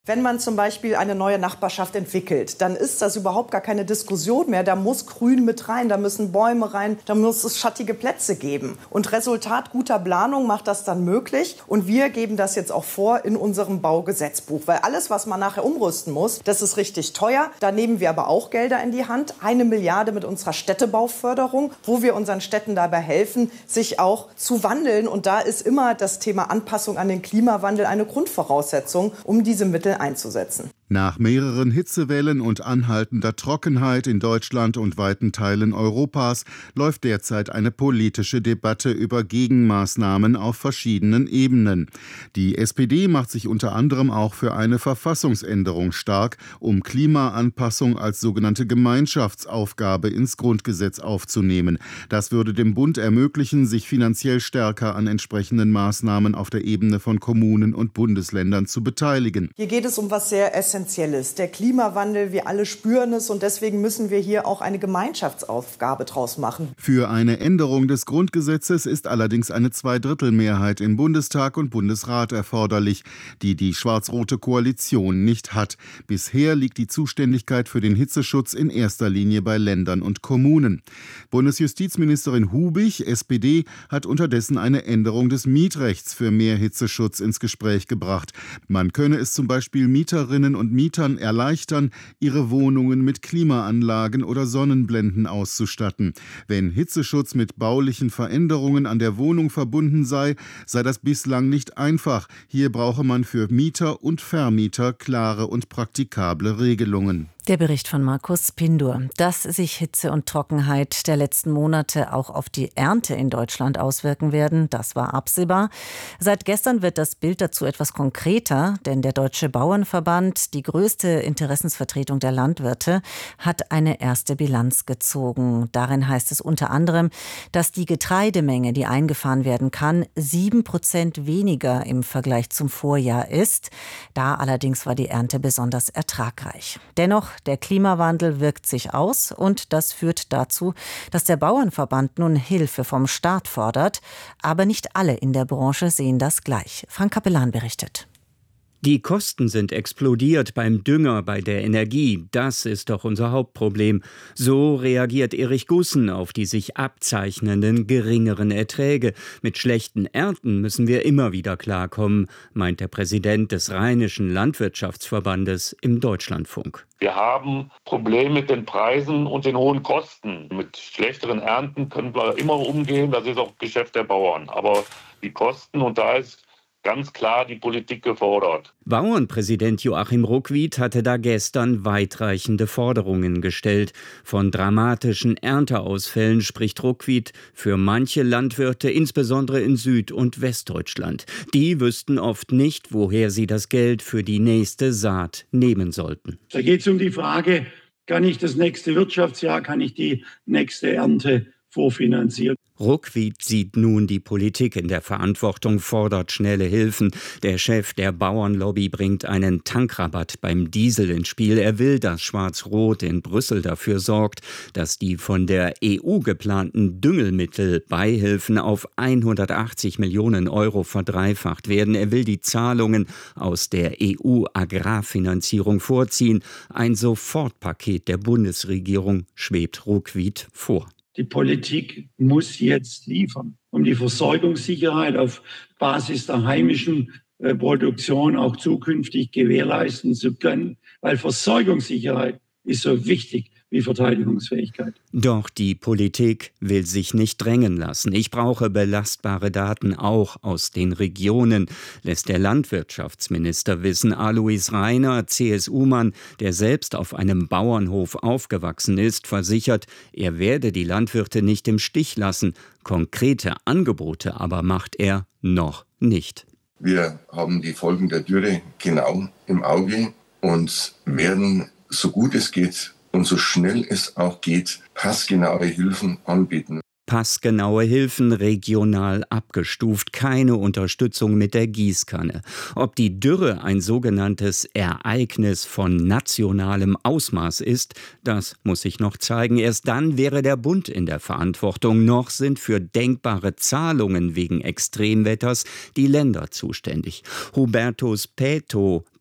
Wenn man zum Beispiel eine neue Nachbarschaft entwickelt, dann ist das überhaupt gar keine Diskussion mehr. Da muss Grün mit rein, da müssen Bäume rein, da muss es schattige Plätze geben. Und Resultat guter Planung macht das dann möglich. Und wir geben das jetzt auch vor in unserem Baugesetzbuch. Weil alles, was man nachher umrüsten muss, das ist richtig teuer. Da nehmen wir aber auch Gelder in die Hand. Eine Milliarde mit unserer Städtebauförderung, wo wir unseren Städten dabei helfen, sich auch zu wandeln. Und da ist immer das Thema Anpassung an den Klimawandel eine Grundvoraussetzung, um diese Mittel einzusetzen. Nach mehreren Hitzewellen und anhaltender Trockenheit in Deutschland und weiten Teilen Europas läuft derzeit eine politische Debatte über Gegenmaßnahmen auf verschiedenen Ebenen. Die S P D macht sich unter anderem auch für eine Verfassungsänderung stark, um Klimaanpassung als sogenannte Gemeinschaftsaufgabe ins Grundgesetz aufzunehmen. Das würde dem Bund ermöglichen, sich finanziell stärker an entsprechenden Maßnahmen auf der Ebene von Kommunen und Bundesländern zu beteiligen. Hier geht es um was sehr Essentielles. Der Klimawandel, wir alle spüren es und deswegen müssen wir hier auch eine Gemeinschaftsaufgabe draus machen. Für eine Änderung des Grundgesetzes ist allerdings eine Zweidrittelmehrheit im Bundestag und Bundesrat erforderlich, die die schwarz-rote Koalition nicht hat. Bisher liegt die Zuständigkeit für den Hitzeschutz in erster Linie bei Ländern und Kommunen. Bundesjustizministerin Hubig, S P D, hat unterdessen eine Änderung des Mietrechts für mehr Hitzeschutz ins Gespräch gebracht. Man könne es zum Beispiel Mieterinnen und Mietern erleichtern, ihre Wohnungen mit Klimaanlagen oder Sonnenblenden auszustatten. Wenn Hitzeschutz mit baulichen Veränderungen an der Wohnung verbunden sei, sei das bislang nicht einfach. Hier brauche man für Mieter und Vermieter klare und praktikable Regelungen. Der Bericht von Markus Pindur. Dass sich Hitze und Trockenheit der letzten Monate auch auf die Ernte in Deutschland auswirken werden, das war absehbar. Seit gestern wird das Bild dazu etwas konkreter, denn der Deutsche Bauernverband, die größte Interessensvertretung der Landwirte, hat eine erste Bilanz gezogen. Darin heißt es unter anderem, dass die Getreidemenge, die eingefahren werden kann, sieben Prozent weniger im Vergleich zum Vorjahr ist. Da allerdings war die Ernte besonders ertragreich. Dennoch, der Klimawandel wirkt sich aus und das führt dazu, dass der Bauernverband nun Hilfe vom Staat fordert. Aber nicht alle in der Branche sehen das gleich. Frank Kapellan berichtet. Die Kosten sind explodiert beim Dünger, bei der Energie. Das ist doch unser Hauptproblem. So reagiert Erich Gussen auf die sich abzeichnenden geringeren Erträge. Mit schlechten Ernten müssen wir immer wieder klarkommen, meint der Präsident des Rheinischen Landwirtschaftsverbandes im Deutschlandfunk. Wir haben Probleme mit den Preisen und den hohen Kosten. Mit schlechteren Ernten können wir immer umgehen, das ist auch Geschäft der Bauern. Aber die Kosten, und da ist ganz klar die Politik gefordert. Bauernpräsident Joachim Ruckwied hatte da gestern weitreichende Forderungen gestellt. Von dramatischen Ernteausfällen spricht Ruckwied für manche Landwirte, insbesondere in Süd- und Westdeutschland. Die wüssten oft nicht, woher sie das Geld für die nächste Saat nehmen sollten. Da geht es um die Frage, kann ich das nächste Wirtschaftsjahr, kann ich die nächste Ernte vorfinanzieren? Ruckwied sieht nun die Politik in der Verantwortung, fordert schnelle Hilfen. Der Chef der Bauernlobby bringt einen Tankrabatt beim Diesel ins Spiel. Er will, dass Schwarz-Rot in Brüssel dafür sorgt, dass die von der E U geplanten Düngemittelbeihilfen auf hundertachtzig Millionen Euro verdreifacht werden. Er will die Zahlungen aus der E U-Agrarfinanzierung vorziehen. Ein Sofortpaket der Bundesregierung schwebt Ruckwied vor. Die Politik muss jetzt liefern, um die Versorgungssicherheit auf Basis der heimischen äh, Produktion auch zukünftig gewährleisten zu können, weil Versorgungssicherheit ist so wichtig wie Verteidigungsfähigkeit. Doch die Politik will sich nicht drängen lassen. Ich brauche belastbare Daten auch aus den Regionen, lässt der Landwirtschaftsminister wissen. Alois Rainer, C S U-Mann, der selbst auf einem Bauernhof aufgewachsen ist, versichert, er werde die Landwirte nicht im Stich lassen. Konkrete Angebote aber macht er noch nicht. Wir haben die Folgen der Dürre genau im Auge und werden, so gut es geht und so schnell es auch geht, passgenaue Hilfen anbieten. Passgenaue Hilfen regional abgestuft, keine Unterstützung mit der Gießkanne. Ob die Dürre ein sogenanntes Ereignis von nationalem Ausmaß ist, das muss sich noch zeigen. Erst dann wäre der Bund in der Verantwortung. Noch sind für denkbare Zahlungen wegen Extremwetters die Länder zuständig. Hubertus Peto,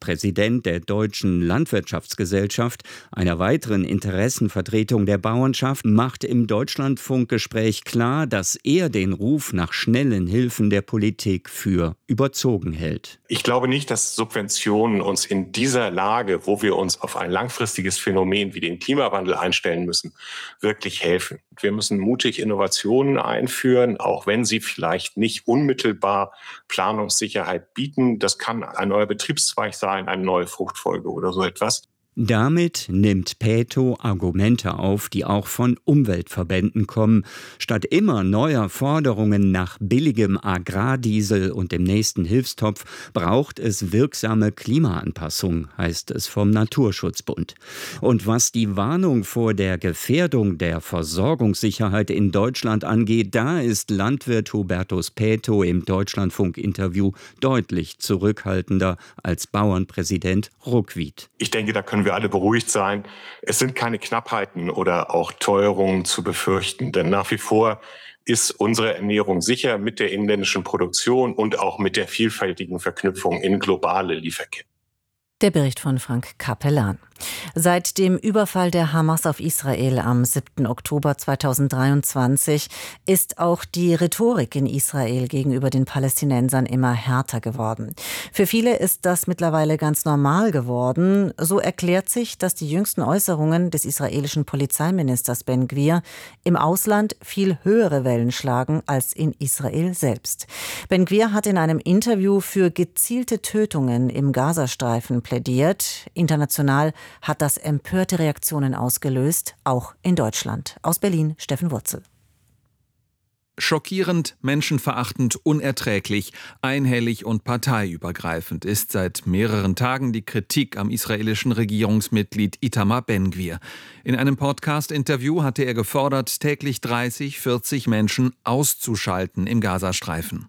Präsident der Deutschen Landwirtschaftsgesellschaft, einer weiteren Interessenvertretung der Bauernschaft, macht im Deutschlandfunkgespräch klar, dass er den Ruf nach schnellen Hilfen der Politik für überzogen hält. Ich glaube nicht, dass Subventionen uns in dieser Lage, wo wir uns auf ein langfristiges Phänomen wie den Klimawandel einstellen müssen, wirklich helfen. Wir müssen mutig Innovationen einführen, auch wenn sie vielleicht nicht unmittelbar Planungssicherheit bieten. Das kann ein neuer Betriebszweig sein, eine neue Fruchtfolge oder so etwas. Damit nimmt Paeto Argumente auf, die auch von Umweltverbänden kommen. Statt immer neuer Forderungen nach billigem Agrardiesel und dem nächsten Hilfstopf braucht es wirksame Klimaanpassung, heißt es vom Naturschutzbund. Und was die Warnung vor der Gefährdung der Versorgungssicherheit in Deutschland angeht, da ist Landwirt Hubertus Paeto im Deutschlandfunk-Interview deutlich zurückhaltender als Bauernpräsident Ruckwied. Ich denke, da können wir alle beruhigt sein. Es sind keine Knappheiten oder auch Teuerungen zu befürchten, denn nach wie vor ist unsere Ernährung sicher mit der inländischen Produktion und auch mit der vielfältigen Verknüpfung in globale Lieferketten. Der Bericht von Frank Capellan. Seit dem Überfall der Hamas auf Israel am siebten Oktober zweitausenddreiundzwanzig ist auch die Rhetorik in Israel gegenüber den Palästinensern immer härter geworden. Für viele ist das mittlerweile ganz normal geworden. So erklärt sich, dass die jüngsten Äußerungen des israelischen Polizeiministers Ben Gvir im Ausland viel höhere Wellen schlagen als in Israel selbst. Ben Gvir hat in einem Interview für gezielte Tötungen im Gazastreifen plädiert. International hat das empörte Reaktionen ausgelöst, auch in Deutschland. Aus Berlin, Steffen Wurzel. Schockierend, menschenverachtend, unerträglich, einhellig und parteiübergreifend ist seit mehreren Tagen die Kritik am israelischen Regierungsmitglied Itamar Ben-Gvir. In einem Podcast-Interview hatte er gefordert, täglich dreißig, vierzig Menschen auszuschalten im Gazastreifen.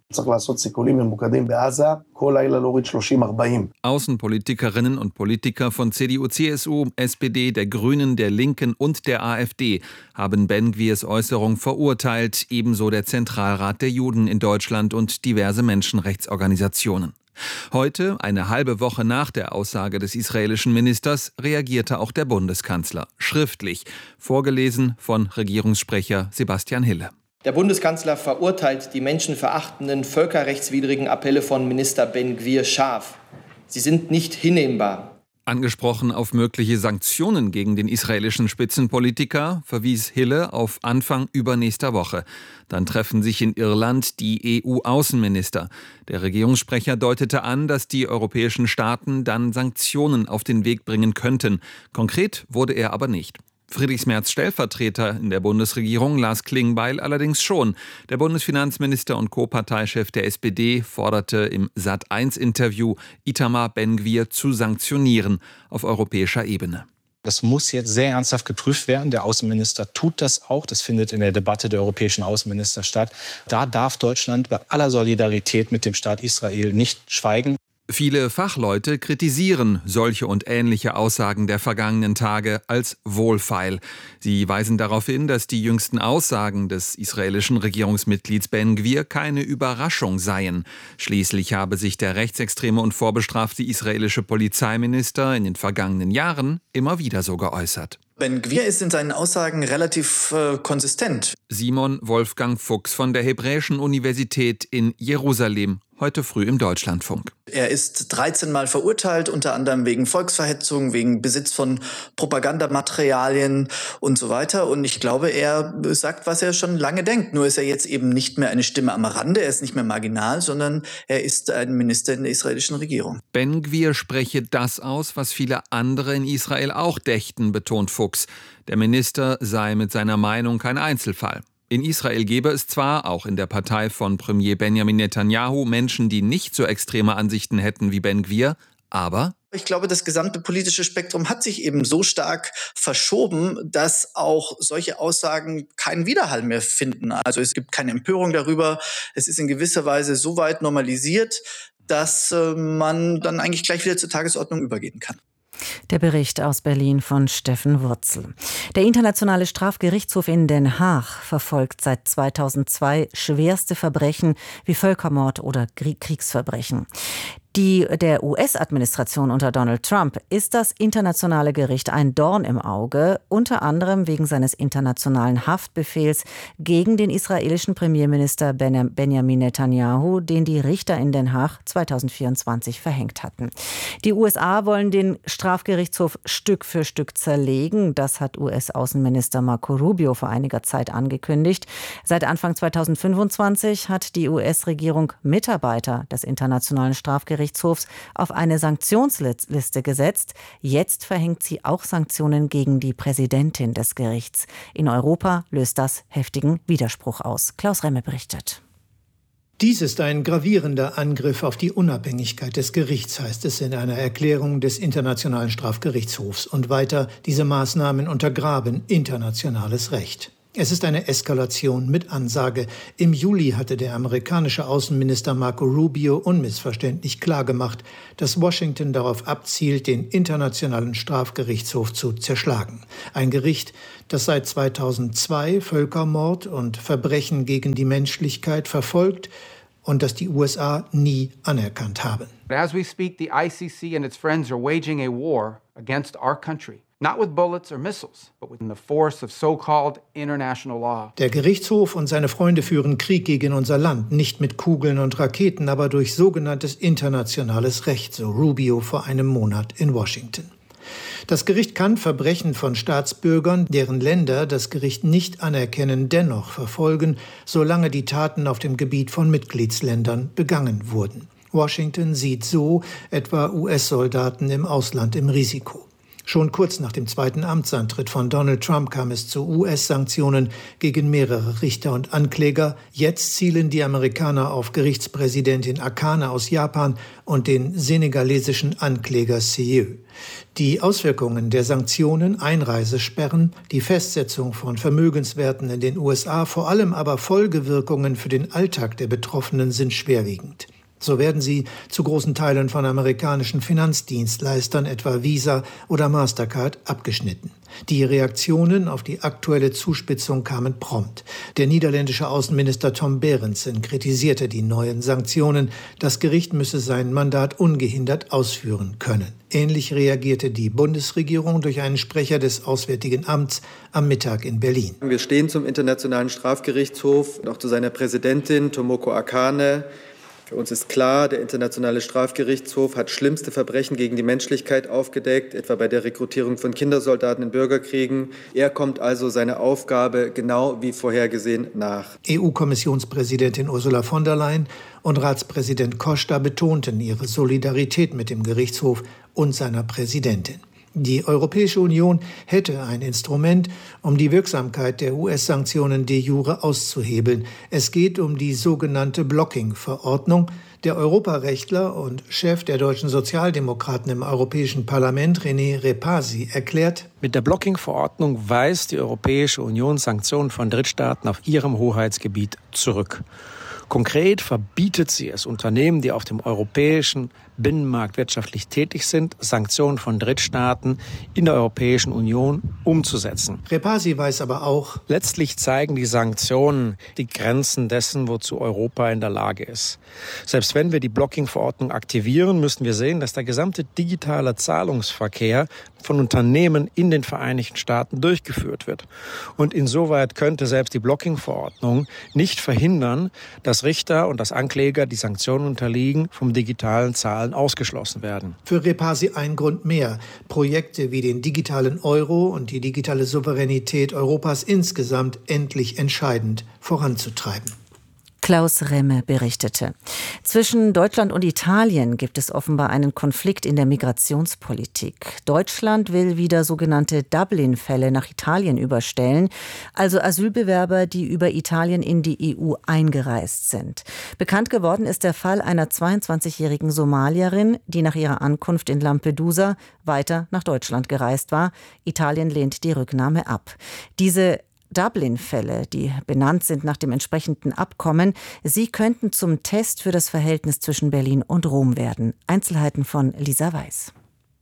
Außenpolitikerinnen und Politiker von C D U, C S U, S P D, der Grünen, der Linken und der AfD haben Ben-Gvirs Äußerung verurteilt, ebenso der Zentralrat der Juden in Deutschland und diverse Menschenrechtsorganisationen. Heute, eine halbe Woche nach der Aussage des israelischen Ministers, reagierte auch der Bundeskanzler, schriftlich, vorgelesen von Regierungssprecher Sebastian Hille. Der Bundeskanzler verurteilt die menschenverachtenden, völkerrechtswidrigen Appelle von Minister Ben-Gvir scharf. Sie sind nicht hinnehmbar. Angesprochen auf mögliche Sanktionen gegen den israelischen Spitzenpolitiker verwies Hille auf Anfang übernächster Woche. Dann treffen sich in Irland die E U-Außenminister. Der Regierungssprecher deutete an, dass die europäischen Staaten dann Sanktionen auf den Weg bringen könnten. Konkret wurde er aber nicht. Friedrich Merz Stellvertreter in der Bundesregierung Lars Klingbeil allerdings schon. Der Bundesfinanzminister und Co-Parteichef der S P D forderte im Sat eins Interview, Itamar Ben-Gvir zu sanktionieren auf europäischer Ebene. Das muss jetzt sehr ernsthaft geprüft werden. Der Außenminister tut das auch. Das findet in der Debatte der europäischen Außenminister statt. Da darf Deutschland bei aller Solidarität mit dem Staat Israel nicht schweigen. Viele Fachleute kritisieren solche und ähnliche Aussagen der vergangenen Tage als wohlfeil. Sie weisen darauf hin, dass die jüngsten Aussagen des israelischen Regierungsmitglieds Ben-Gvir keine Überraschung seien. Schließlich habe sich der rechtsextreme und vorbestrafte israelische Polizeiminister in den vergangenen Jahren immer wieder so geäußert. Ben-Gvir ist in seinen Aussagen relativ äh, konsistent. Simon Wolfgang Fuchs von der Hebräischen Universität in Jerusalem, heute früh im Deutschlandfunk. Er ist dreizehn Mal verurteilt, unter anderem wegen Volksverhetzung, wegen Besitz von Propagandamaterialien und so weiter. Und ich glaube, er sagt, was er schon lange denkt. Nur ist er jetzt eben nicht mehr eine Stimme am Rande, er ist nicht mehr marginal, sondern er ist ein Minister in der israelischen Regierung. Ben-Gvir spreche das aus, was viele andere in Israel auch dächten, betont Fuchs. Der Minister sei mit seiner Meinung kein Einzelfall. In Israel gäbe es zwar, auch in der Partei von Premier Benjamin Netanyahu, Menschen, die nicht so extreme Ansichten hätten wie Ben-Gvir, aber ich glaube, das gesamte politische Spektrum hat sich eben so stark verschoben, dass auch solche Aussagen keinen Widerhall mehr finden. Also es gibt keine Empörung darüber. Es ist in gewisser Weise so weit normalisiert, dass äh, man dann eigentlich gleich wieder zur Tagesordnung übergehen kann. Der Bericht aus Berlin von Steffen Wurzel. Der Internationale Strafgerichtshof in Den Haag verfolgt seit zweitausendzwei schwerste Verbrechen wie Völkermord oder Kriegsverbrechen. Die, der U S-Administration unter Donald Trump ist das internationale Gericht ein Dorn im Auge, unter anderem wegen seines internationalen Haftbefehls gegen den israelischen Premierminister Benjamin Netanyahu, den die Richter in Den Haag zweitausendvierundzwanzig verhängt hatten. Die U S A wollen den Strafgerichtshof Stück für Stück zerlegen. Das hat U S-Außenminister Marco Rubio vor einiger Zeit angekündigt. Seit Anfang zweitausendfünfundzwanzig hat die U S-Regierung Mitarbeiter des Internationalen Strafgerichtshofs auf eine Sanktionsliste gesetzt. Jetzt verhängt sie auch Sanktionen gegen die Präsidentin des Gerichts. In Europa löst das heftigen Widerspruch aus. Klaus Remme berichtet. Dies ist ein gravierender Angriff auf die Unabhängigkeit des Gerichts, heißt es in einer Erklärung des Internationalen Strafgerichtshofs. Und weiter, diese Maßnahmen untergraben internationales Recht. Es ist eine Eskalation mit Ansage. Im Juli hatte der amerikanische Außenminister Marco Rubio unmissverständlich klargemacht, dass Washington darauf abzielt, den Internationalen Strafgerichtshof zu zerschlagen. Ein Gericht, das seit zweitausendzwei Völkermord und Verbrechen gegen die Menschlichkeit verfolgt und das die U S A nie anerkannt haben. As we speak, the I C C and its friends are waging a war against our country. Not with bullets or missiles, but with the force of so-called international law. Der Gerichtshof und seine Freunde führen Krieg gegen unser Land, nicht mit Kugeln und Raketen, aber durch sogenanntes internationales Recht, so Rubio vor einem Monat in Washington. Das Gericht kann Verbrechen von Staatsbürgern, deren Länder das Gericht nicht anerkennen, dennoch verfolgen, solange die Taten auf dem Gebiet von Mitgliedsländern begangen wurden. Washington sieht so etwa U S-Soldaten im Ausland im Risiko. Schon kurz nach dem zweiten Amtsantritt von Donald Trump kam es zu U S-Sanktionen gegen mehrere Richter und Ankläger. Jetzt zielen die Amerikaner auf Gerichtspräsidentin Akane aus Japan und den senegalesischen Ankläger Seyeu. Die Auswirkungen der Sanktionen, Einreisesperren, die Festsetzung von Vermögenswerten in den U S A, vor allem aber Folgewirkungen für den Alltag der Betroffenen sind schwerwiegend. So werden sie zu großen Teilen von amerikanischen Finanzdienstleistern, etwa Visa oder Mastercard, abgeschnitten. Die Reaktionen auf die aktuelle Zuspitzung kamen prompt. Der niederländische Außenminister Tom Berendsen kritisierte die neuen Sanktionen. Das Gericht müsse sein Mandat ungehindert ausführen können. Ähnlich reagierte die Bundesregierung durch einen Sprecher des Auswärtigen Amts am Mittag in Berlin. Wir stehen zum Internationalen Strafgerichtshof und auch zu seiner Präsidentin Tomoko Akane. Für uns ist klar, der Internationale Strafgerichtshof hat schlimmste Verbrechen gegen die Menschlichkeit aufgedeckt, etwa bei der Rekrutierung von Kindersoldaten in Bürgerkriegen. Er kommt also seiner Aufgabe genau wie vorhergesehen nach. E U-Kommissionspräsidentin Ursula von der Leyen und Ratspräsident Costa betonten ihre Solidarität mit dem Gerichtshof und seiner Präsidentin. Die Europäische Union hätte ein Instrument, um die Wirksamkeit der U S-Sanktionen de jure auszuhebeln. Es geht um die sogenannte Blocking-Verordnung. Der Europarechtler und Chef der deutschen Sozialdemokraten im Europäischen Parlament, René Repasi, erklärt: Mit der Blocking-Verordnung weist die Europäische Union Sanktionen von Drittstaaten auf ihrem Hoheitsgebiet zurück. Konkret verbietet sie es Unternehmen, die auf dem europäischen Binnenmarkt wirtschaftlich tätig sind, Sanktionen von Drittstaaten in der Europäischen Union umzusetzen. Repasi weiß aber auch, letztlich zeigen die Sanktionen die Grenzen dessen, wozu Europa in der Lage ist. Selbst wenn wir die Blocking-Verordnung aktivieren, müssen wir sehen, dass der gesamte digitale Zahlungsverkehr von Unternehmen in den Vereinigten Staaten durchgeführt wird. Und insoweit könnte selbst die Blocking-Verordnung nicht verhindern, dass Richter und dass Ankläger, die Sanktionen unterliegen, vom digitalen Zahlen ausgeschlossen werden. Für Repasi ein Grund mehr, Projekte wie den digitalen Euro und die digitale Souveränität Europas insgesamt endlich entscheidend voranzutreiben. Klaus Remme berichtete. Zwischen Deutschland und Italien gibt es offenbar einen Konflikt in der Migrationspolitik. Deutschland will wieder sogenannte Dublin-Fälle nach Italien überstellen, also Asylbewerber, die über Italien in die E U eingereist sind. Bekannt geworden ist der Fall einer zweiundzwanzigjährigen Somalierin, die nach ihrer Ankunft in Lampedusa weiter nach Deutschland gereist war. Italien lehnt die Rücknahme ab. Diese Dublin-Fälle, die benannt sind nach dem entsprechenden Abkommen, sie könnten zum Test für das Verhältnis zwischen Berlin und Rom werden. Einzelheiten von Lisa Weiß.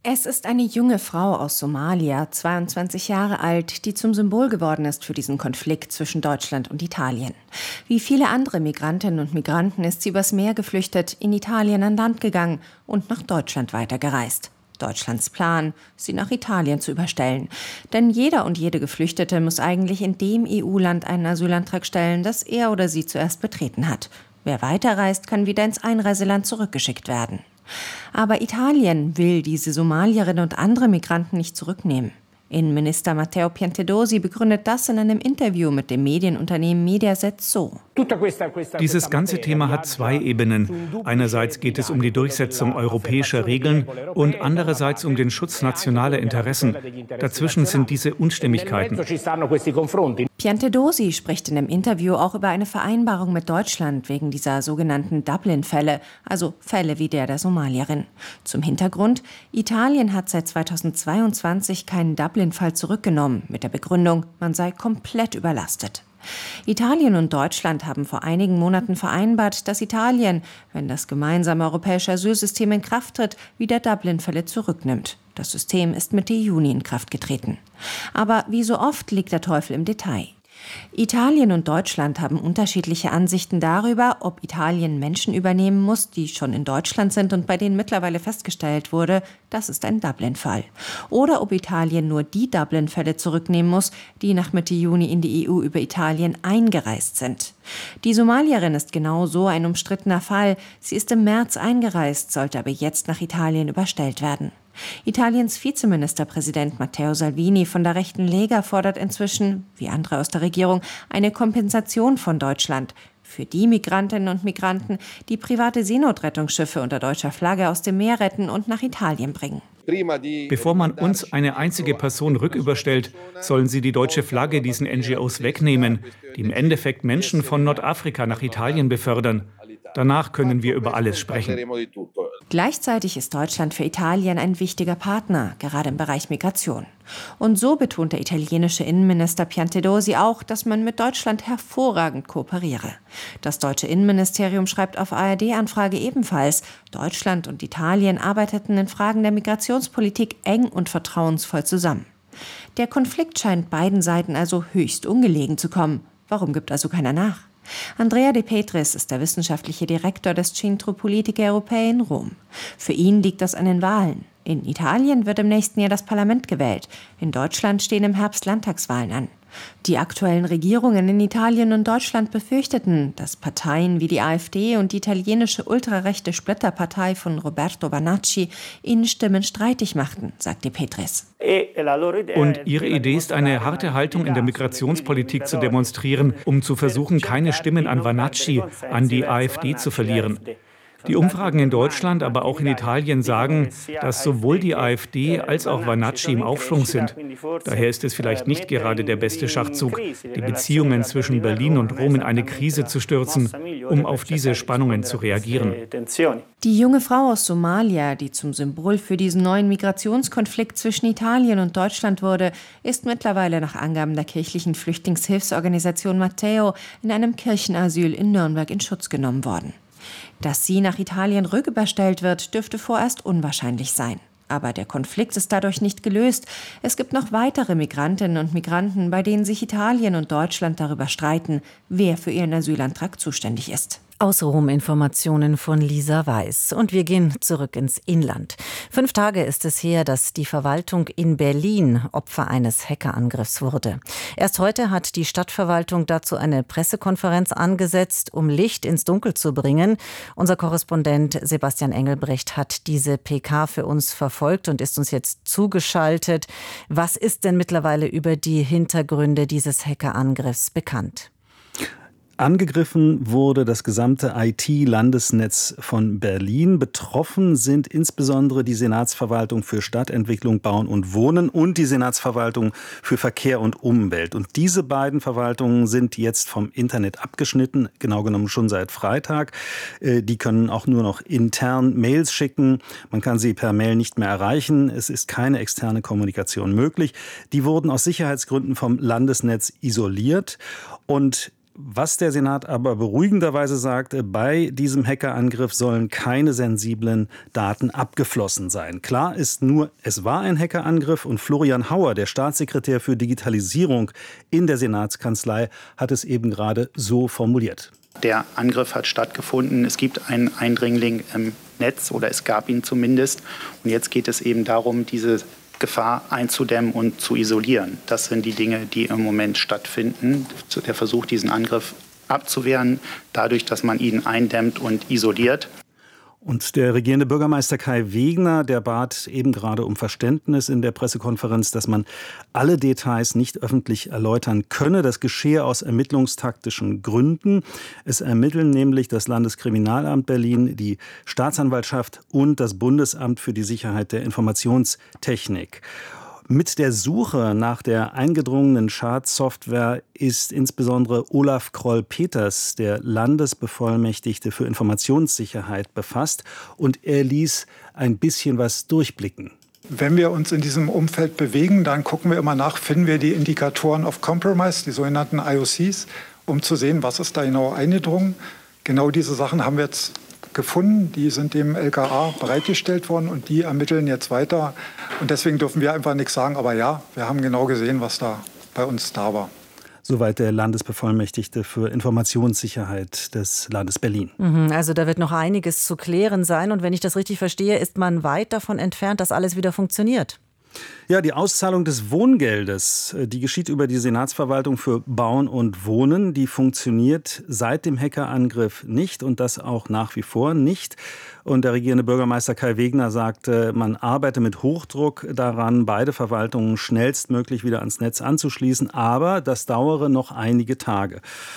Es ist eine junge Frau aus Somalia, zweiundzwanzig Jahre alt, die zum Symbol geworden ist für diesen Konflikt zwischen Deutschland und Italien. Wie viele andere Migrantinnen und Migranten ist sie übers Meer geflüchtet, in Italien an Land gegangen und nach Deutschland weitergereist. Deutschlands Plan, sie nach Italien zu überstellen. Denn jeder und jede Geflüchtete muss eigentlich in dem E U-Land einen Asylantrag stellen, das er oder sie zuerst betreten hat. Wer weiterreist, kann wieder ins Einreiseland zurückgeschickt werden. Aber Italien will diese Somalierinnen und andere Migranten nicht zurücknehmen. Innenminister Matteo Piantedosi begründet das in einem Interview mit dem Medienunternehmen Mediaset so. Dieses ganze Thema hat zwei Ebenen. Einerseits geht es um die Durchsetzung europäischer Regeln und andererseits um den Schutz nationaler Interessen. Dazwischen sind diese Unstimmigkeiten. Piantedosi spricht in dem Interview auch über eine Vereinbarung mit Deutschland wegen dieser sogenannten Dublin-Fälle, also Fälle wie der der Somalierin. Zum Hintergrund: Italien hat seit zweitausendzweiundzwanzig keinen Dublin-Fall zurückgenommen, mit der Begründung, man sei komplett überlastet. Italien und Deutschland haben vor einigen Monaten vereinbart, dass Italien, wenn das gemeinsame europäische Asylsystem in Kraft tritt, wieder Dublin-Fälle zurücknimmt. Das System ist Mitte Juni in Kraft getreten. Aber wie so oft liegt der Teufel im Detail. Italien und Deutschland haben unterschiedliche Ansichten darüber, ob Italien Menschen übernehmen muss, die schon in Deutschland sind und bei denen mittlerweile festgestellt wurde, das ist ein Dublin-Fall. Oder ob Italien nur die Dublin-Fälle zurücknehmen muss, die nach Mitte Juni in die E U über Italien eingereist sind. Die Somalierin ist genau so ein umstrittener Fall. Sie ist im März eingereist, sollte aber jetzt nach Italien überstellt werden. Italiens Vizeministerpräsident Matteo Salvini von der rechten Lega fordert inzwischen, wie andere aus der Regierung, eine Kompensation von Deutschland für die Migrantinnen und Migranten, die private Seenotrettungsschiffe unter deutscher Flagge aus dem Meer retten und nach Italien bringen. Bevor man uns eine einzige Person rücküberstellt, sollen sie die deutsche Flagge diesen N G Os wegnehmen, die im Endeffekt Menschen von Nordafrika nach Italien befördern. Danach können wir über alles sprechen. Gleichzeitig ist Deutschland für Italien ein wichtiger Partner, gerade im Bereich Migration. Und so betont der italienische Innenminister Piantedosi auch, dass man mit Deutschland hervorragend kooperiere. Das deutsche Innenministerium schreibt auf A R D-Anfrage ebenfalls, Deutschland und Italien arbeiteten in Fragen der Migrationspolitik eng und vertrauensvoll zusammen. Der Konflikt scheint beiden Seiten also höchst ungelegen zu kommen. Warum gibt also keiner nach? Andrea De Petris ist der wissenschaftliche Direktor des Centro Politiche Europee in Rom. Für ihn liegt das an den Wahlen. In Italien wird im nächsten Jahr das Parlament gewählt. In Deutschland stehen im Herbst Landtagswahlen an. Die aktuellen Regierungen in Italien und Deutschland befürchteten, dass Parteien wie die AfD und die italienische ultrarechte Splitterpartei von Roberto Vanacci ihnen Stimmen streitig machten, sagt De Petris. Und ihre Idee ist, eine harte Haltung in der Migrationspolitik zu demonstrieren, um zu versuchen, keine Stimmen an Vanacci, an die AfD zu verlieren. Die Umfragen in Deutschland, aber auch in Italien sagen, dass sowohl die AfD als auch Vanacci im Aufschwung sind. Daher ist es vielleicht nicht gerade der beste Schachzug, die Beziehungen zwischen Berlin und Rom in eine Krise zu stürzen, um auf diese Spannungen zu reagieren. Die junge Frau aus Somalia, die zum Symbol für diesen neuen Migrationskonflikt zwischen Italien und Deutschland wurde, ist mittlerweile nach Angaben der kirchlichen Flüchtlingshilfsorganisation Matteo in einem Kirchenasyl in Nürnberg in Schutz genommen worden. Dass sie nach Italien rücküberstellt wird, dürfte vorerst unwahrscheinlich sein. Aber der Konflikt ist dadurch nicht gelöst. Es gibt noch weitere Migrantinnen und Migranten, bei denen sich Italien und Deutschland darüber streiten, wer für ihren Asylantrag zuständig ist. Aus Rom Informationen von Lisa Weiß. Und wir gehen zurück ins Inland. Fünf Tage ist es her, dass die Verwaltung in Berlin Opfer eines Hackerangriffs wurde. Erst heute hat die Stadtverwaltung dazu eine Pressekonferenz angesetzt, um Licht ins Dunkel zu bringen. Unser Korrespondent Sebastian Engelbrecht hat diese P K für uns verfolgt und ist uns jetzt zugeschaltet. Was ist denn mittlerweile über die Hintergründe dieses Hackerangriffs bekannt? Angegriffen wurde das gesamte I T-Landesnetz von Berlin. Betroffen sind insbesondere die Senatsverwaltung für Stadtentwicklung, Bauen und Wohnen und die Senatsverwaltung für Verkehr und Umwelt. Und diese beiden Verwaltungen sind jetzt vom Internet abgeschnitten, genau genommen schon seit Freitag. Die können auch nur noch intern Mails schicken. Man kann sie per Mail nicht mehr erreichen. Es ist keine externe Kommunikation möglich. Die wurden aus Sicherheitsgründen vom Landesnetz isoliert. Und Was der Senat aber beruhigenderweise sagt, bei diesem Hackerangriff sollen keine sensiblen Daten abgeflossen sein. Klar ist nur, es war ein Hackerangriff und Florian Hauer, der Staatssekretär für Digitalisierung in der Senatskanzlei, hat es eben gerade so formuliert. Der Angriff hat stattgefunden. Es gibt einen Eindringling im Netz oder es gab ihn zumindest. Und jetzt geht es eben darum, diese Gefahr einzudämmen und zu isolieren. Das sind die Dinge, die im Moment stattfinden. Der Versuch, diesen Angriff abzuwehren, dadurch, dass man ihn eindämmt und isoliert. Und der regierende Bürgermeister Kai Wegner, der bat eben gerade um Verständnis in der Pressekonferenz, dass man alle Details nicht öffentlich erläutern könne. Das geschehe aus ermittlungstaktischen Gründen. Es ermitteln nämlich das Landeskriminalamt Berlin, die Staatsanwaltschaft und das Bundesamt für die Sicherheit der Informationstechnik. Mit der Suche nach der eingedrungenen Schadsoftware ist insbesondere Olaf Kroll-Peters, der Landesbevollmächtigte für Informationssicherheit, befasst. Und er ließ ein bisschen was durchblicken. Wenn wir uns in diesem Umfeld bewegen, dann gucken wir immer nach, finden wir die Indikatoren of Compromise, die sogenannten I O Cs, um zu sehen, was ist da genau eingedrungen. Genau diese Sachen haben wir jetzt gefunden, die sind dem L K A bereitgestellt worden und die ermitteln jetzt weiter. Und deswegen dürfen wir einfach nichts sagen, aber ja, wir haben genau gesehen, was da bei uns da war. Soweit der Landesbevollmächtigte für Informationssicherheit des Landes Berlin. Also da wird noch einiges zu klären sein. Und wenn ich das richtig verstehe, ist man weit davon entfernt, dass alles wieder funktioniert. Ja, die Auszahlung des Wohngeldes, die geschieht über die Senatsverwaltung für Bauen und Wohnen. Die funktioniert seit dem Hackerangriff nicht und das auch nach wie vor nicht. Und der regierende Bürgermeister Kai Wegner sagte, man arbeite mit Hochdruck daran, beide Verwaltungen schnellstmöglich wieder ans Netz anzuschließen. Aber das dauere noch einige Tage.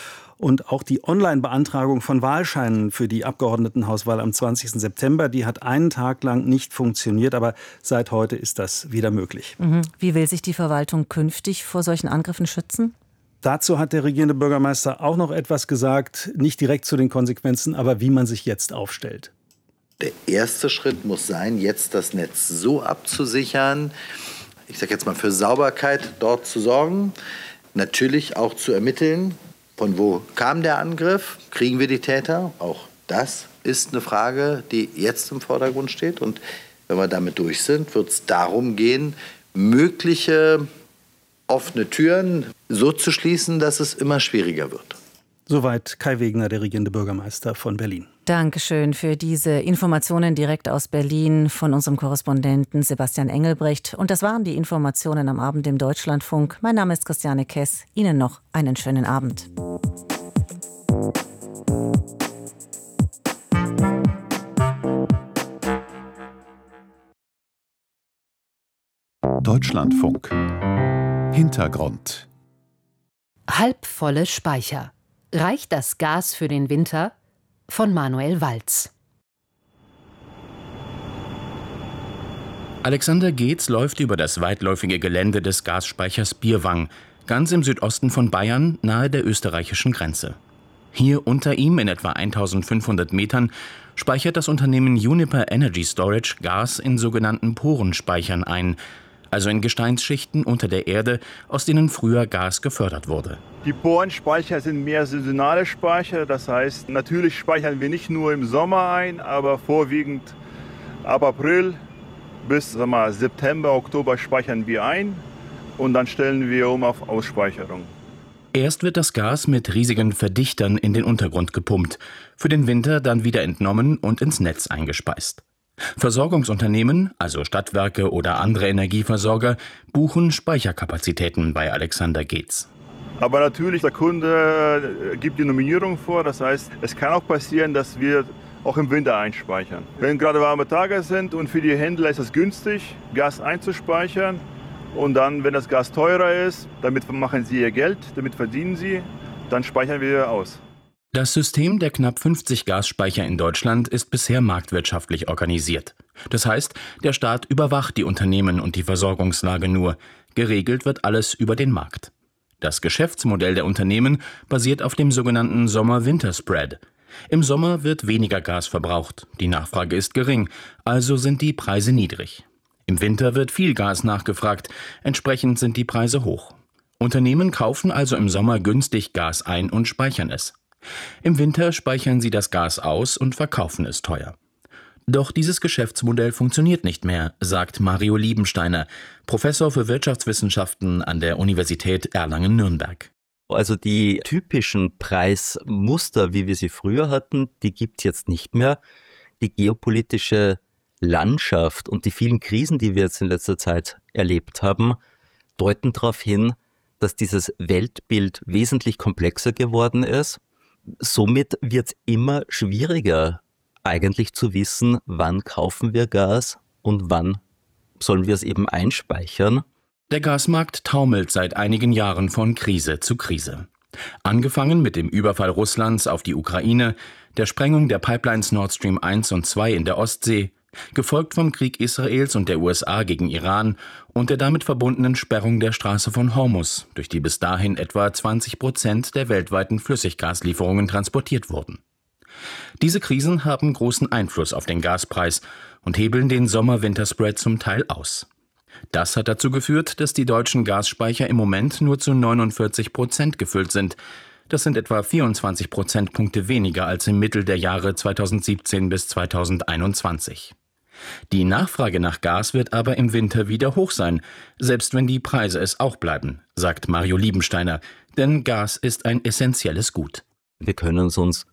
Und auch die Online-Beantragung von Wahlscheinen für die Abgeordnetenhauswahl am zwanzigsten September, die hat einen Tag lang nicht funktioniert, aber seit heute ist das wieder möglich. Wie will sich die Verwaltung künftig vor solchen Angriffen schützen? Dazu hat der regierende Bürgermeister auch noch etwas gesagt, nicht direkt zu den Konsequenzen, aber wie man sich jetzt aufstellt. Der erste Schritt muss sein, jetzt das Netz so abzusichern, ich sage jetzt mal für Sauberkeit dort zu sorgen, natürlich auch zu ermitteln. Von wo kam der Angriff? Kriegen wir die Täter? Auch das ist eine Frage, die jetzt im Vordergrund steht. Und wenn wir damit durch sind, wird es darum gehen, mögliche offene Türen so zu schließen, dass es immer schwieriger wird. Soweit Kai Wegner, der regierende Bürgermeister von Berlin. Dankeschön für diese Informationen direkt aus Berlin von unserem Korrespondenten Sebastian Engelbrecht. Und das waren die Informationen am Abend im Deutschlandfunk. Mein Name ist Christiane Kess. Ihnen noch einen schönen Abend. Deutschlandfunk. Hintergrund. Halbvolle Speicher. Reicht das Gas für den Winter? Von Manuel Walz. Alexander Geetz läuft über das weitläufige Gelände des Gasspeichers Bierwang, ganz im Südosten von Bayern, nahe der österreichischen Grenze. Hier unter ihm, in etwa eintausendfünfhundert Metern, speichert das Unternehmen Uniper Energy Storage Gas in sogenannten Porenspeichern ein, also in Gesteinsschichten unter der Erde, aus denen früher Gas gefördert wurde. Die Porenspeicher sind mehr saisonale Speicher, das heißt, natürlich speichern wir nicht nur im Sommer ein, aber vorwiegend ab April bis sagen wir, September, Oktober speichern wir ein und dann stellen wir um auf Ausspeicherung. Erst wird das Gas mit riesigen Verdichtern in den Untergrund gepumpt, für den Winter dann wieder entnommen und ins Netz eingespeist. Versorgungsunternehmen, also Stadtwerke oder andere Energieversorger, buchen Speicherkapazitäten bei Alexander Geetz. Aber natürlich, der Kunde gibt die Nominierung vor, das heißt, es kann auch passieren, dass wir auch im Winter einspeichern. Wenn gerade warme Tage sind und für die Händler ist es günstig, Gas einzuspeichern und dann, wenn das Gas teurer ist, damit machen sie ihr Geld, damit verdienen sie, dann speichern wir aus. Das System der knapp fünfzig Gasspeicher in Deutschland ist bisher marktwirtschaftlich organisiert. Das heißt, der Staat überwacht die Unternehmen und die Versorgungslage nur. Geregelt wird alles über den Markt. Das Geschäftsmodell der Unternehmen basiert auf dem sogenannten Sommer-Winter-Spread. Im Sommer wird weniger Gas verbraucht, die Nachfrage ist gering, also sind die Preise niedrig. Im Winter wird viel Gas nachgefragt, entsprechend sind die Preise hoch. Unternehmen kaufen also im Sommer günstig Gas ein und speichern es. Im Winter speichern sie das Gas aus und verkaufen es teuer. Doch dieses Geschäftsmodell funktioniert nicht mehr, sagt Mario Liebensteiner, Professor für Wirtschaftswissenschaften an der Universität Erlangen-Nürnberg. Also die typischen Preismuster, wie wir sie früher hatten, die gibt es jetzt nicht mehr. Die geopolitische Landschaft und die vielen Krisen, die wir jetzt in letzter Zeit erlebt haben, deuten darauf hin, dass dieses Weltbild wesentlich komplexer geworden ist. Somit wird es immer schwieriger, eigentlich zu wissen, wann kaufen wir Gas und wann sollen wir es eben einspeichern. Der Gasmarkt taumelt seit einigen Jahren von Krise zu Krise. Angefangen mit dem Überfall Russlands auf die Ukraine, der Sprengung der Pipelines Nord Stream eins und zwei in der Ostsee, gefolgt vom Krieg Israels und der U S A gegen Iran und der damit verbundenen Sperrung der Straße von Hormuz, durch die bis dahin etwa zwanzig Prozent der weltweiten Flüssiggaslieferungen transportiert wurden. Diese Krisen haben großen Einfluss auf den Gaspreis und hebeln den Sommer-Winter-Spread zum Teil aus. Das hat dazu geführt, dass die deutschen Gasspeicher im Moment nur zu neunundvierzig Prozent gefüllt sind. Das sind etwa vierundzwanzig Prozentpunkte weniger als im Mittel der Jahre zweitausendsiebzehn bis zweitausendeinundzwanzig. Die Nachfrage nach Gas wird aber im Winter wieder hoch sein, selbst wenn die Preise es auch bleiben, sagt Mario Liebensteiner, denn Gas ist ein essentielles Gut. Wir können es uns